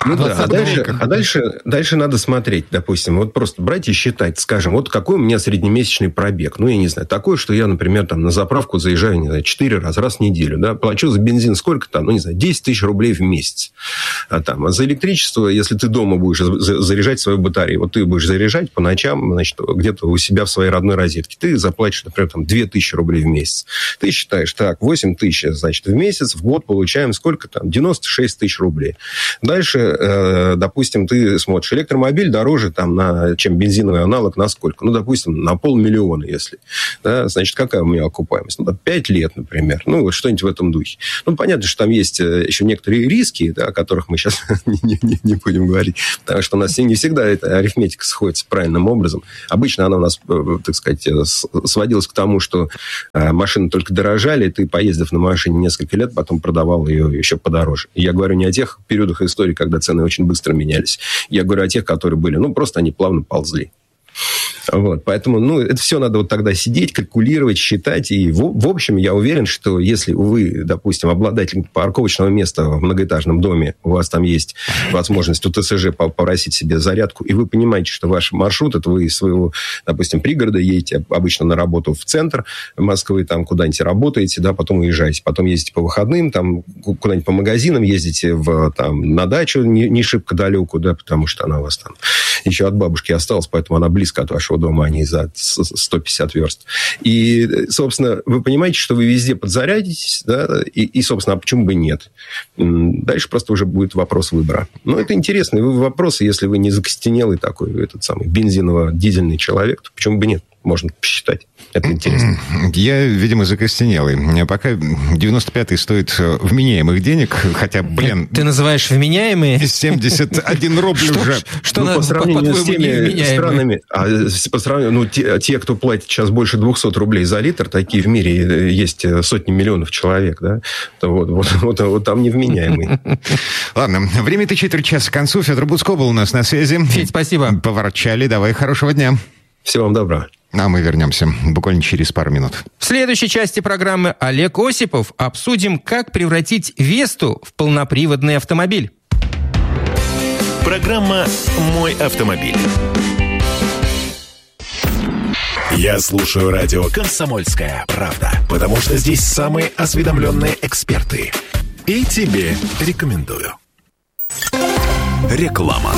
А дальше надо смотреть, допустим, вот просто брать и считать, скажем, вот какой у меня среднемесячный пробег. Ну, я не знаю, такой, что я, например, там на заправку заезжаю, не знаю, 4 раза, раз в неделю, да, плачу за бензин сколько там, ну, не знаю, 10 тысяч рублей в месяц. А за электричество, если ты дома будешь заряжать свою батарею, вот ты будешь заряжать по ночам, значит, где-то у себя в своей родной розетке, ты заплатишь, например, там 2 тысячи рублей в месяц. Ты считаешь, так, 8 тысяч, значит, в месяц, в год получаем сколько там? 96 тысяч рублей. Дальше, допустим, ты смотришь, электромобиль дороже, там, чем бензиновый аналог, на сколько? Ну, допустим, на 500 000, если. Да, значит, какая у меня окупаемость? Ну, 5 лет, например. Ну, вот что-нибудь в этом духе. Ну, понятно, что там есть еще некоторые риски, да, о которых мы сейчас не будем говорить, потому что у нас не всегда эта арифметика сходится правильным образом. Обычно она у нас, так сказать, сводилась к тому, что машины только дорожали, ты, поездив на машине несколько лет, потом продавал ее еще подороже. И я говорю не о тех периодах истории, когда цены очень быстро менялись. Я говорю о тех, которые были, ну, просто они плавно ползли. Вот, поэтому, ну, это все надо вот тогда сидеть, калькулировать, считать. И, в общем, я уверен, что если вы, допустим, обладатель парковочного места в многоэтажном доме, у вас там есть возможность у ТСЖ попросить себе зарядку, и вы понимаете, что ваш маршрут, это вы из своего, допустим, пригорода едете обычно на работу в центр Москвы, там куда-нибудь работаете, да, потом уезжаете, потом ездите по выходным, там куда-нибудь по магазинам, ездите на дачу не шибко далеко, да, потому что она у вас там еще от бабушки осталась, поэтому она близко от вашего дома, а не за 150 верст. И, собственно, вы понимаете, что вы везде подзарядитесь, да, и, собственно, а почему бы нет? Дальше просто уже будет вопрос выбора. Но это интересный вопрос, если вы не закостенелый такой, этот самый бензиново-дизельный человек, то почему бы нет? Можно посчитать. Это интересно. Я, видимо, закостенелый. Пока 95-й стоит вменяемых денег, хотя, блин... Ты называешь вменяемые? 71 рубль уже. Что по сравнению с теми странами... По сравнению, те, кто платит сейчас больше 200 рублей за литр, такие в мире есть сотни миллионов человек, да? Вот там невменяемые. Ладно, время-то 4 часа к концу. Федор Буцко был у нас на связи. Федь, спасибо. Поворчали. Давай, хорошего дня. Всего вам добра. А мы вернемся буквально через пару минут. В следующей части программы Олег Осипов обсудим, как превратить Весту в полноприводный автомобиль. Программа «Мой автомобиль». Я слушаю радио «Комсомольская правда», потому что здесь самые осведомленные эксперты. И тебе рекомендую. Реклама.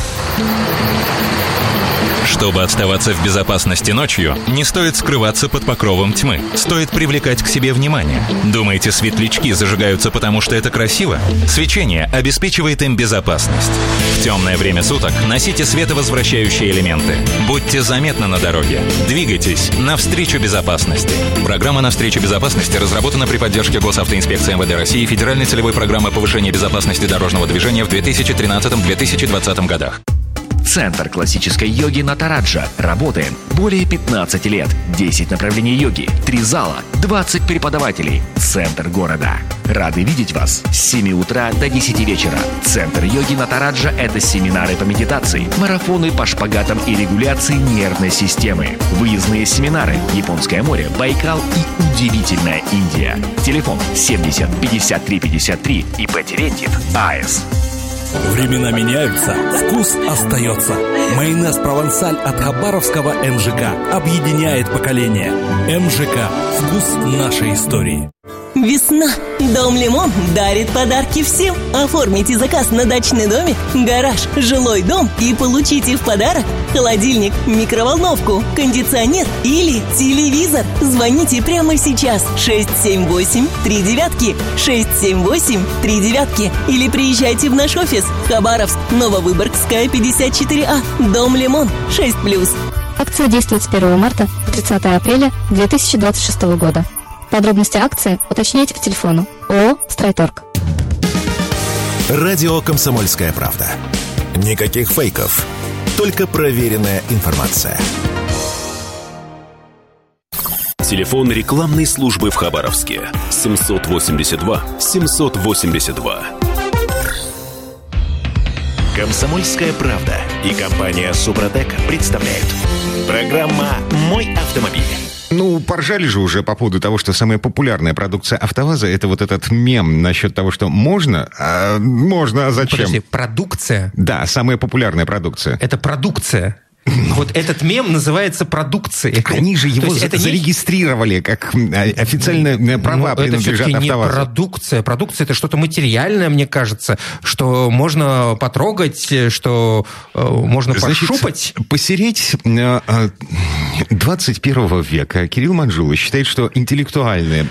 Чтобы оставаться в безопасности ночью, не стоит скрываться под покровом тьмы. Стоит привлекать к себе внимание. Думаете, светлячки зажигаются потому, что это красиво? Свечение обеспечивает им безопасность. В темное время суток носите световозвращающие элементы. Будьте заметны на дороге. Двигайтесь навстречу безопасности. Программа «Навстречу безопасности» разработана при поддержке Госавтоинспекции МВД России и Федеральной целевой программы повышения безопасности дорожного движения в 2013-2020 годах. Центр классической йоги Натараджа. Работаем более 15 лет. 10 направлений йоги, 3 зала, 20 преподавателей. Центр города. Рады видеть вас с 7 утра до 10 вечера. Центр йоги Натараджа – это семинары по медитации, марафоны по шпагатам и регуляции нервной системы, выездные семинары, Японское море, Байкал и удивительная Индия. Телефон 70 53 53 ИП Терентьев АЭС. Времена меняются, вкус остается. Майонез «Провансаль» от хабаровского МЖК объединяет поколения. МЖК – вкус нашей истории. Весна. Дом Лимон дарит подарки всем. Оформите заказ на дачный домик, гараж, жилой дом и получите в подарок холодильник, микроволновку, кондиционер или телевизор. Звоните прямо сейчас 678-39, 678-39 или приезжайте в наш офис Хабаровск, Нововыборгская, 54А, Дом Лимон, 6+. Акция действует с 1 марта по 30 апреля 2026 года. Подробности акции уточняйте по телефону ООО «Стройторг». Радио «Комсомольская правда». Никаких фейков, Только проверенная информация. Телефон рекламной службы в Хабаровске 782 782. «Комсомольская правда» и компания «Супротек» представляют. Программа «Мой автомобиль». Ну, поржали же уже по поводу того, что самая популярная продукция АвтоВАЗа — это вот этот мем насчет того, что можно, а зачем? Подожди, продукция? Да, самая популярная продукция. Это продукция. Вот этот мем называется продукцией. Они же его зарегистрировали, как официальные права принадлежат АвтоВАЗу. Это все-таки не продукция. Продукция — это что-то материальное, мне кажется, что можно потрогать, что можно пощупать. Посереть 21 века Кирилл Манжула считает, что интеллектуальная,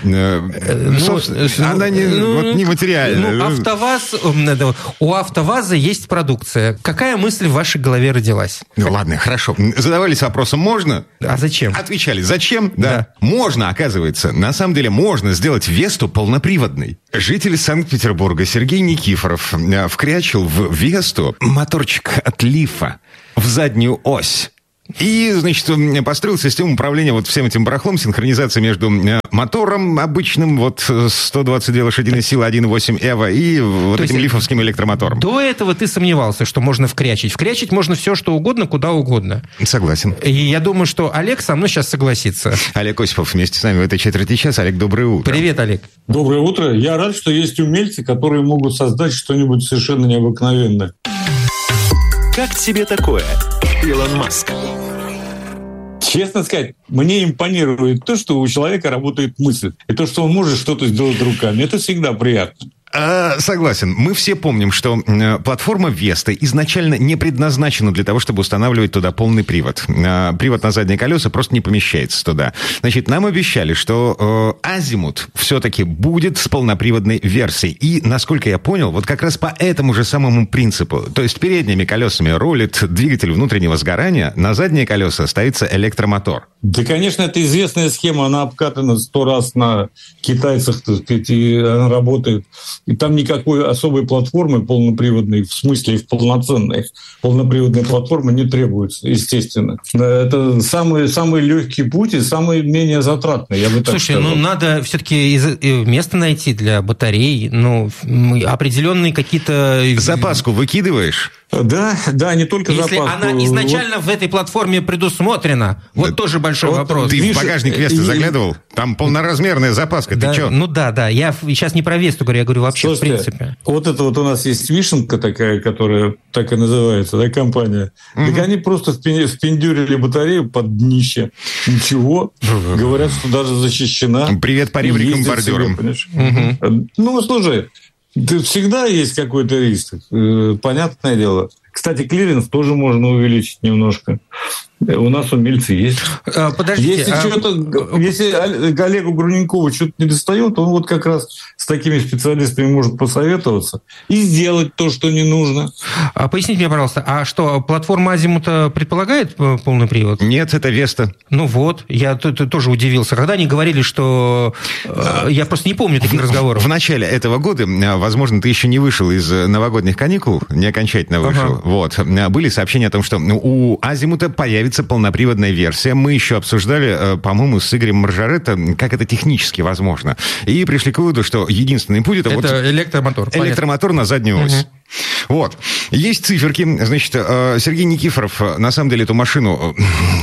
она не материальная. У АвтоВАЗа есть продукция. Какая мысль в вашей голове родилась? Ну ладно, хорошо. Задавались вопросом «можно?» А зачем? Отвечали «зачем?» Да. Можно, оказывается. На самом деле можно сделать Весту полноприводной. Житель Санкт-Петербурга Сергей Никифоров вкрячил в Весту моторчик от Лифа в заднюю ось. И, значит, построил систему управления вот всем этим барахлом, синхронизация между мотором обычным, вот 122 лошадиные силы, 1.8 Эва, и вот этим лифовским электромотором. До этого ты сомневался, что можно вкрячить. Вкрячить можно все, что угодно, куда угодно. Согласен. И я думаю, что Олег со мной сейчас согласится. Олег Осипов вместе с нами в этой четверти часа. Олег, доброе утро. Привет, Олег. Доброе утро. Я рад, что есть умельцы, которые могут создать что-нибудь совершенно необыкновенное. Как тебе такое, Илон Маск? Честно сказать, мне импонирует то, что у человека работает мысль. И то, что он может что-то сделать руками. Это всегда приятно. Согласен. Мы все помним, что платформа Веста изначально не предназначена для того, чтобы устанавливать туда полный привод. Привод на задние колеса просто не помещается туда. Значит, нам обещали, что Азимут все-таки будет с полноприводной версией. И, насколько я понял, вот как раз по этому же самому принципу. То есть передними колесами рулит двигатель внутреннего сгорания, на задние колеса ставится электромотор. Да, конечно, это известная схема. Она обкатана 100 раз на китайцах, так сказать, и она работает. И там никакой особой платформы полноприводной, в смысле полноценной полноприводной платформы не требуется, естественно. Это самый легкий путь и самый менее затратный, я бы так сказал. Слушай, надо все-таки место найти для батарей, определенные какие-то... Запаску выкидываешь? Да, не только если запаску. Если она изначально в этой платформе предусмотрена, тоже большой вопрос. Ты в багажник Весты заглядывал? Там полноразмерная запаска, ты что? Да. Я сейчас не про Весту говорю, я говорю вообще. Слушайте, в принципе. Вот это вот у нас есть вишенка такая, которая так и называется, да, компания. Так они просто впендюрили батарею под днище. Ничего. Говорят, что даже защищена. Привет по ребрикам бордюрам. Слушай, всегда есть какой-то риск. Понятное дело. Кстати, клиренс тоже можно увеличить немножко. У нас умельцы есть. Подождите. Если Олегу Груненкову что-то не достает, он вот как раз с такими специалистами может посоветоваться и сделать то, что не нужно. Поясните мне, пожалуйста, а что, платформа Азимута предполагает полный привод? Нет, это Веста. Я тоже удивился. Когда они говорили, что... Я просто не помню таких разговоров. В начале этого года, возможно, ты еще не вышел из новогодних каникул, не окончательно вышел. Вот. Были сообщения о том, что у Азимута появится полноприводная версия. Мы еще обсуждали, по-моему, с Игорем Маржаретто, как это технически возможно. И пришли к выводу, что единственный путь это электромотор. Электромотор на заднюю ось. Вот. Есть циферки. Значит, Сергей Никифоров, на самом деле, эту машину,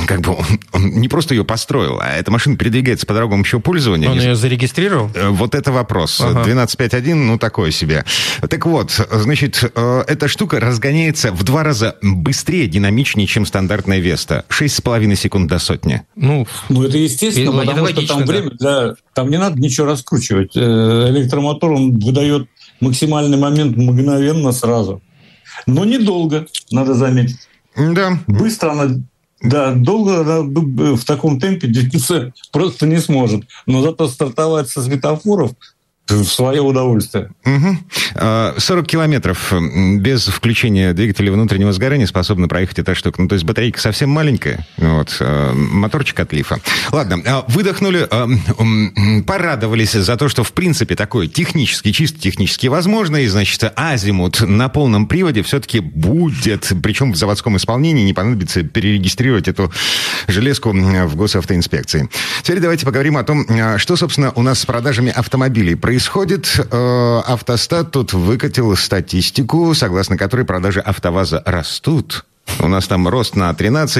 он не просто ее построил, а эта машина передвигается по дорогам общего пользования. Он ее зарегистрировал? Вот это вопрос. 12.5.1, такое себе. Так вот, значит, эта штука разгоняется в 2 раза быстрее, динамичнее, чем стандартная Веста. 6,5 секунд до сотни. Это естественно, потому что там время, там не надо ничего раскручивать. Электромотор, он выдает максимальный момент мгновенно сразу. Но недолго, надо заметить. Да. Быстро она... Да, долго она в таком темпе двигаться просто не сможет. Но зато стартовать со светофоров в свое удовольствие. 40 километров без включения двигателя внутреннего сгорания способна проехать эта штука. Ну, то есть батарейка совсем маленькая. Вот, моторчик от Лифа. Ладно, выдохнули, порадовались за то, что, в принципе, такое технически, чисто технически возможно. И, значит, азимут на полном приводе все-таки будет. Причем в заводском исполнении не понадобится перерегистрировать эту железку в госавтоинспекции. Теперь давайте поговорим о том, что, собственно, у нас с продажами автомобилей происходит. Автостат тут выкатил статистику, согласно которой продажи АвтоВАЗа растут. У нас там рост на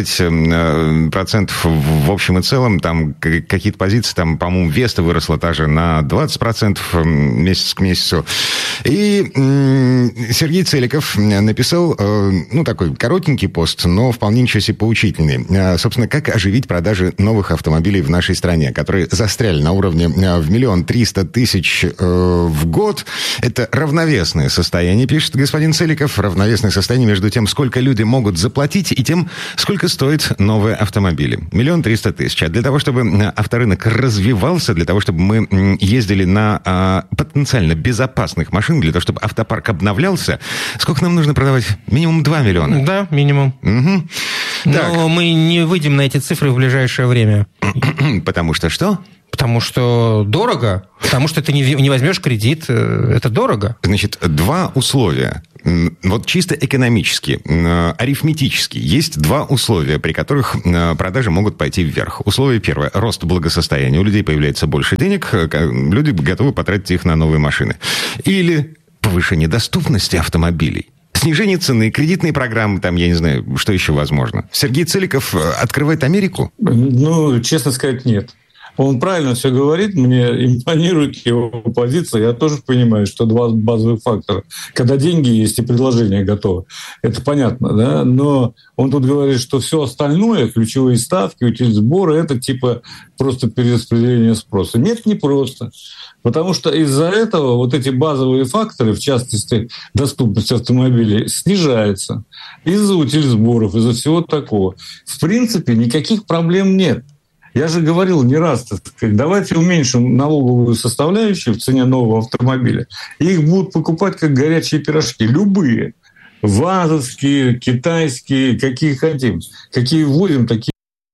13% в общем и целом. Там какие-то позиции, там, по-моему, Веста выросла даже на 20% месяц к месяцу. И Сергей Целиков написал, ну, такой коротенький пост, но вполне ничего себе поучительный. Собственно, как оживить продажи новых автомобилей в нашей стране, которые застряли на уровне в 1 300 000 в год. Это равновесное состояние, пишет господин Целиков. Равновесное состояние между тем, сколько люди могут заплатить, и тем, сколько стоят новые автомобили. 1 300 000. А для того, чтобы авторынок развивался, для того, чтобы мы ездили на потенциально безопасных машин, для того, чтобы автопарк обновлялся, сколько нам нужно продавать? Минимум 2 миллиона. Да, минимум. Угу. Но мы не выйдем на эти цифры в ближайшее время. Потому что что? Потому что дорого, потому что ты не возьмешь кредит, это дорого. Значит, два условия. Вот чисто экономически, арифметически, есть два условия, при которых продажи могут пойти вверх. Условие первое – рост благосостояния. У людей появляется больше денег, люди готовы потратить их на новые машины. Или повышение доступности автомобилей. Снижение цены, кредитные программы, там, я не знаю, что еще возможно. Сергей Целиков открывает Америку? Ну, честно сказать, нет. Он правильно все говорит, мне импонирует его позиция. Я тоже понимаю, что два базовых фактора. Когда деньги есть и предложение готово, это понятно, да? Но он тут говорит, что все остальное, ключевые ставки, утильсборы, это типа просто перераспределение спроса. Нет, не просто. Потому что из-за этого вот эти базовые факторы, в частности, доступность автомобилей, снижается. Из-за утильсборов, из-за всего такого. В принципе, никаких проблем нет. Я же говорил не раз, так сказать, давайте уменьшим налоговую составляющую в цене нового автомобиля. И их будут покупать как горячие пирожки. Любые. ВАЗовские, китайские, какие хотим. Какие вводим, такие.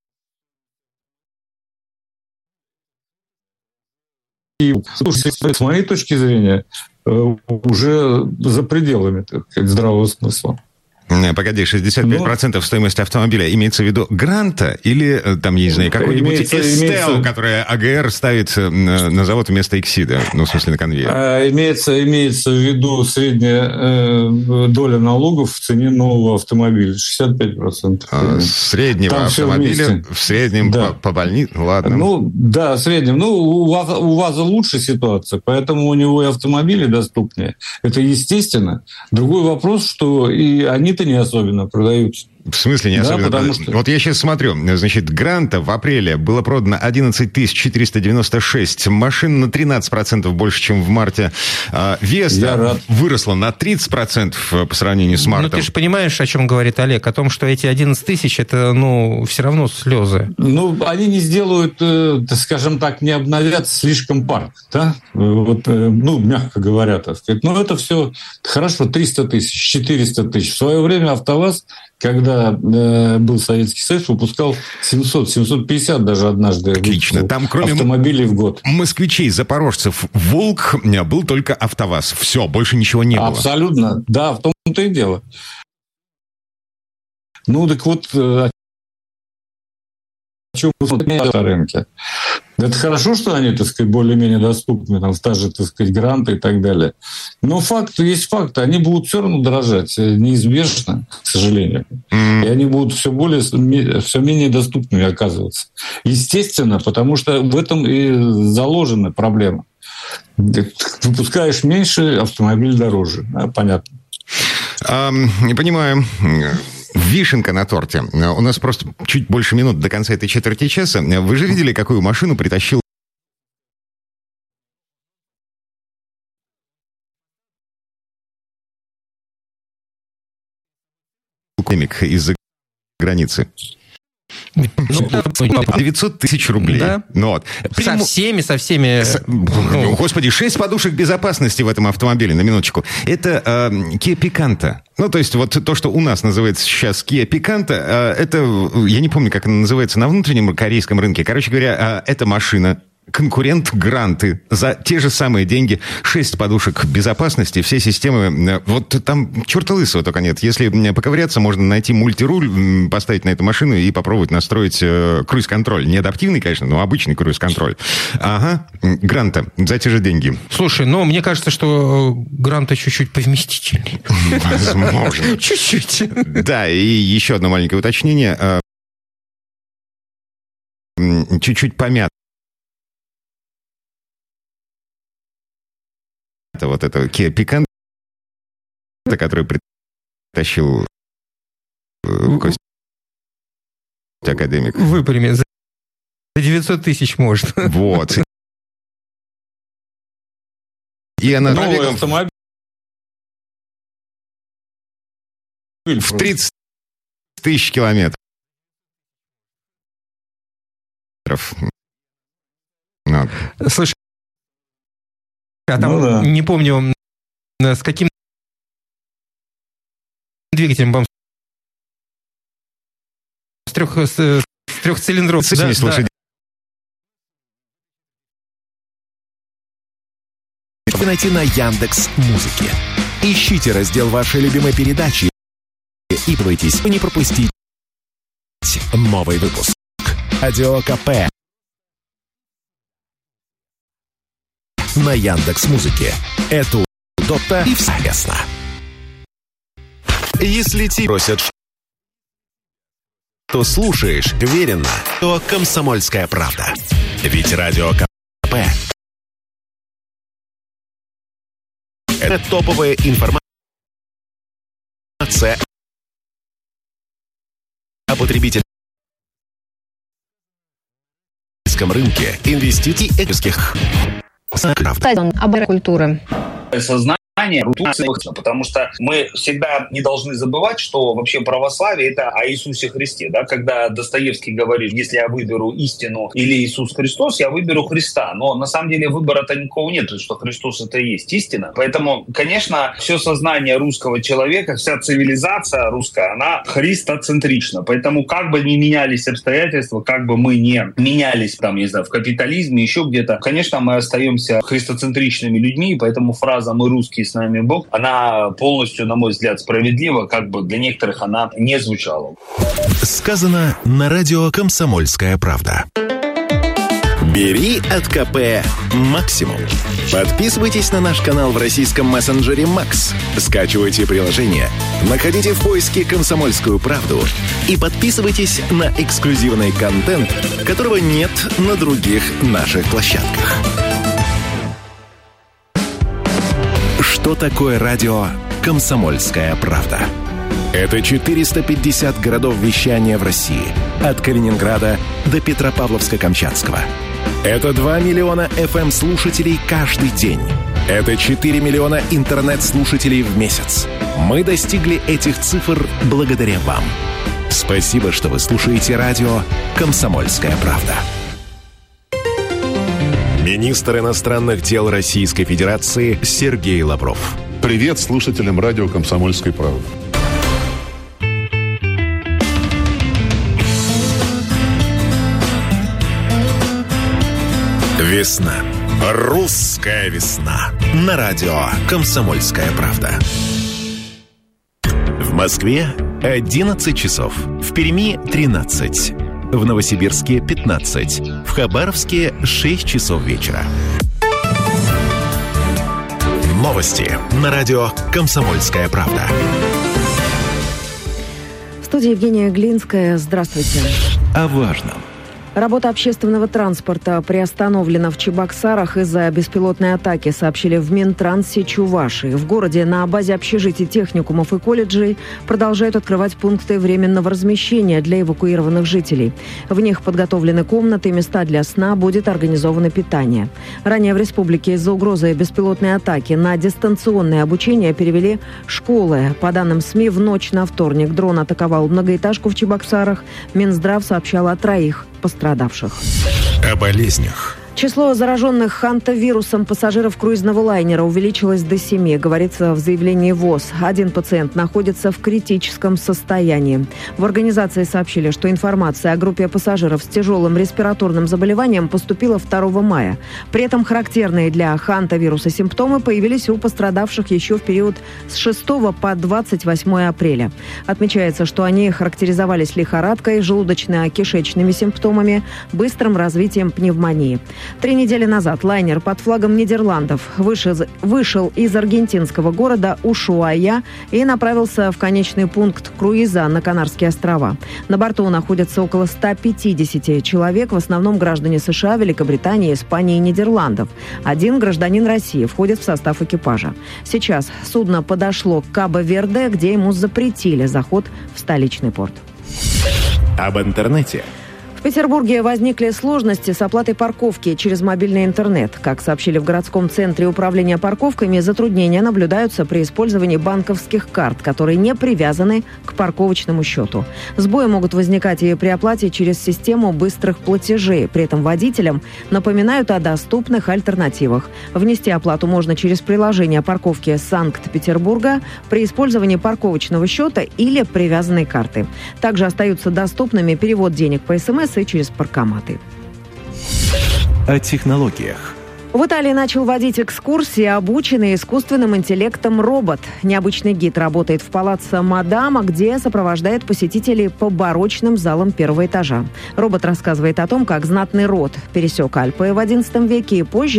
С моей точки зрения, уже за пределами, так сказать, здравого смысла. Погоди, 65% стоимости автомобиля имеется в виду гранта или там, я не знаю, какой-нибудь Estelle, которая АГР ставит на завод вместо Эксида, ну, в смысле, на конвейер? Имеется в виду средняя доля налогов в цене нового автомобиля, 65%. Среднего там автомобиля в среднем да. по больнице? Ладно. Ну, да, в среднем. Ну, у ВАЗа лучше ситуация, поэтому у него и автомобили доступнее. Это естественно. Другой вопрос, что и они-то не особенно продаются. В смысле не особенно? Да, что... Вот я сейчас смотрю, значит, гранта в апреле было продано 11 496 машин, на 13% больше, чем в марте. Веста выросла на 30% по сравнению с мартом. Ну, ты же понимаешь, о чем говорит Олег, о том, что эти 11 тысяч, это, ну, все равно слезы. Ну, они не сделают, скажем так, не обновят слишком парк, да? Вот, ну, мягко говоря, так сказать. Но это все хорошо, 300 тысяч, 400 тысяч. В свое время АвтоВАЗ, когда был Советский Союз, выпускал 700-750 даже однажды. Отлично. Там кроме автомобилей в год. Москвичей, запорожцев, «Волк» был только АвтоВАЗ. Все, больше ничего не было. Абсолютно. Да, в том-то и дело. Ну, так вот, о чем на рынке. Это хорошо, что они, так сказать, более-менее доступны, там, в та же, так сказать, гранты и так далее. Но факты есть факты. Они будут все равно дорожать, неизбежно, к сожалению. И они будут все менее доступными оказываться. Естественно, потому что в этом и заложена проблема. Выпускаешь меньше, автомобиль дороже. Понятно. Не понимаю. Вишенка на торте. У нас просто чуть больше минут до конца этой четверти часа. Вы же видели, какую машину притащил из-за границы? 900 тысяч рублей. Да. Ну, вот. Со всеми... Господи, 6 подушек безопасности в этом автомобиле, на минуточку. Это Kia Picanto. Ну, то есть, вот то, что у нас называется сейчас Kia Picanto, это, я не помню, как она называется на внутреннем корейском рынке. Короче говоря, эта машина... Конкурент Гранты за те же самые деньги, 6 подушек безопасности, все системы, вот там черта лысого только нет. Если поковыряться, можно найти мультируль, поставить на эту машину и попробовать настроить круиз-контроль. Не адаптивный, конечно, но обычный круиз-контроль. Ага, Гранта за те же деньги. Слушай, ну, мне кажется, что Гранта чуть-чуть повместительнее. Возможно. Чуть-чуть. Да, и еще одно маленькое уточнение. Чуть-чуть помят. Это вот это Kia Picanto, который притащил Костя Академик. Выпрями, за 900 тысяч можно. Вот. И она новый автомобиль в 30 тысяч километров. Слушай, а там, не помню, с каким двигателем, по-моему, с трехцилиндров. С 70 лошадей. Найти на Яндекс.Музыке. Ищите раздел вашей любимой передачи и бойтесь не пропустить новый выпуск. Радио КП на Яндекс.Музыке. Это удобно и всовестно. Если тебя просят, то слушаешь уверенно, то «Комсомольская правда». Ведь Радио КП — это топовая информация о потребительском рынке, инвестиций этических. Оборот культуры. Сознание, потому что мы всегда не должны забывать, что вообще православие — это о Иисусе Христе. Да? Когда Достоевский говорит, если я выберу истину или Иисус Христос, я выберу Христа. Но на самом деле выбора-то никакого нет, что Христос — это и есть истина. Поэтому, конечно, все сознание русского человека, вся цивилизация русская, она христоцентрична. Поэтому как бы ни менялись обстоятельства, как бы мы не менялись, там, не знаю, в капитализме, еще где-то, конечно, мы остаемся христоцентричными людьми, поэтому фраза «мы русские, с нами Бог», она полностью, на мой взгляд, справедлива, как бы для некоторых она не звучала. Сказано на радио «Комсомольская правда». Бери от КП максимум. Подписывайтесь на наш канал в российском мессенджере Макс. Скачивайте приложение, находите в поиске «Комсомольскую правду» и подписывайтесь на эксклюзивный контент, которого нет на других наших площадках. Что такое радио «Комсомольская правда»? Это 450 городов вещания в России. От Калининграда до Петропавловска-Камчатского. Это 2 миллиона FM-слушателей каждый день. Это 4 миллиона интернет-слушателей в месяц. Мы достигли этих цифр благодаря вам. Спасибо, что вы слушаете радио «Комсомольская правда». Министр иностранных дел Российской Федерации Сергей Лавров. Привет слушателям радио «Комсомольской правды». Весна. Русская весна. На радио «Комсомольская правда». В Москве 11 часов. В Перми 13. В Новосибирске 15. В Хабаровске 6 часов вечера. Новости на радио «Комсомольская правда». В студии Евгения Глинская. Здравствуйте. О важном. Работа общественного транспорта приостановлена в Чебоксарах из-за беспилотной атаки, сообщили в Минтрансе Чувашии. В городе на базе общежитий, техникумов и колледжей продолжают открывать пункты временного размещения для эвакуированных жителей. В них подготовлены комнаты, места для сна, будет организовано питание. Ранее в республике из-за угрозы беспилотной атаки на дистанционное обучение перевели школы. По данным СМИ, в ночь на вторник дрон атаковал многоэтажку в Чебоксарах. Минздрав сообщал о 3 пострадавших. О болезнях. Число зараженных хантавирусом пассажиров круизного лайнера увеличилось до 7, говорится в заявлении ВОЗ. 1 пациент находится в критическом состоянии. В организации сообщили, что информация о группе пассажиров с тяжелым респираторным заболеванием поступила 2 мая. При этом характерные для хантавируса симптомы появились у пострадавших еще в период с 6 по 28 апреля. Отмечается, что они характеризовались лихорадкой, желудочно-кишечными симптомами, быстрым развитием пневмонии. 3 недели назад лайнер под флагом Нидерландов вышел из аргентинского города Ушуая и направился в конечный пункт круиза на Канарские острова. На борту находятся около 150 человек, в основном граждане США, Великобритании, Испании и Нидерландов. 1 гражданин России входит в состав экипажа. Сейчас судно подошло к Кабо-Верде, где ему запретили заход в столичный порт. Об интернете. В Петербурге возникли сложности с оплатой парковки через мобильный интернет. Как сообщили в городском центре управления парковками, затруднения наблюдаются при использовании банковских карт, которые не привязаны к парковочному счету. Сбои могут возникать и при оплате через систему быстрых платежей. При этом водителям напоминают о доступных альтернативах. Внести оплату можно через приложение парковки Санкт-Петербурга при использовании парковочного счета или привязанной карты. Также остаются доступными перевод денег по СМС и через паркоматы. О технологиях. В Италии начал водить экскурсии, обученный искусственным интеллектом робот. Необычный гид работает в палаццо Мадама, где сопровождает посетителей по барочным залам 1-го этажа. Робот рассказывает о том, как знатный род пересек Альпы в XI веке и позже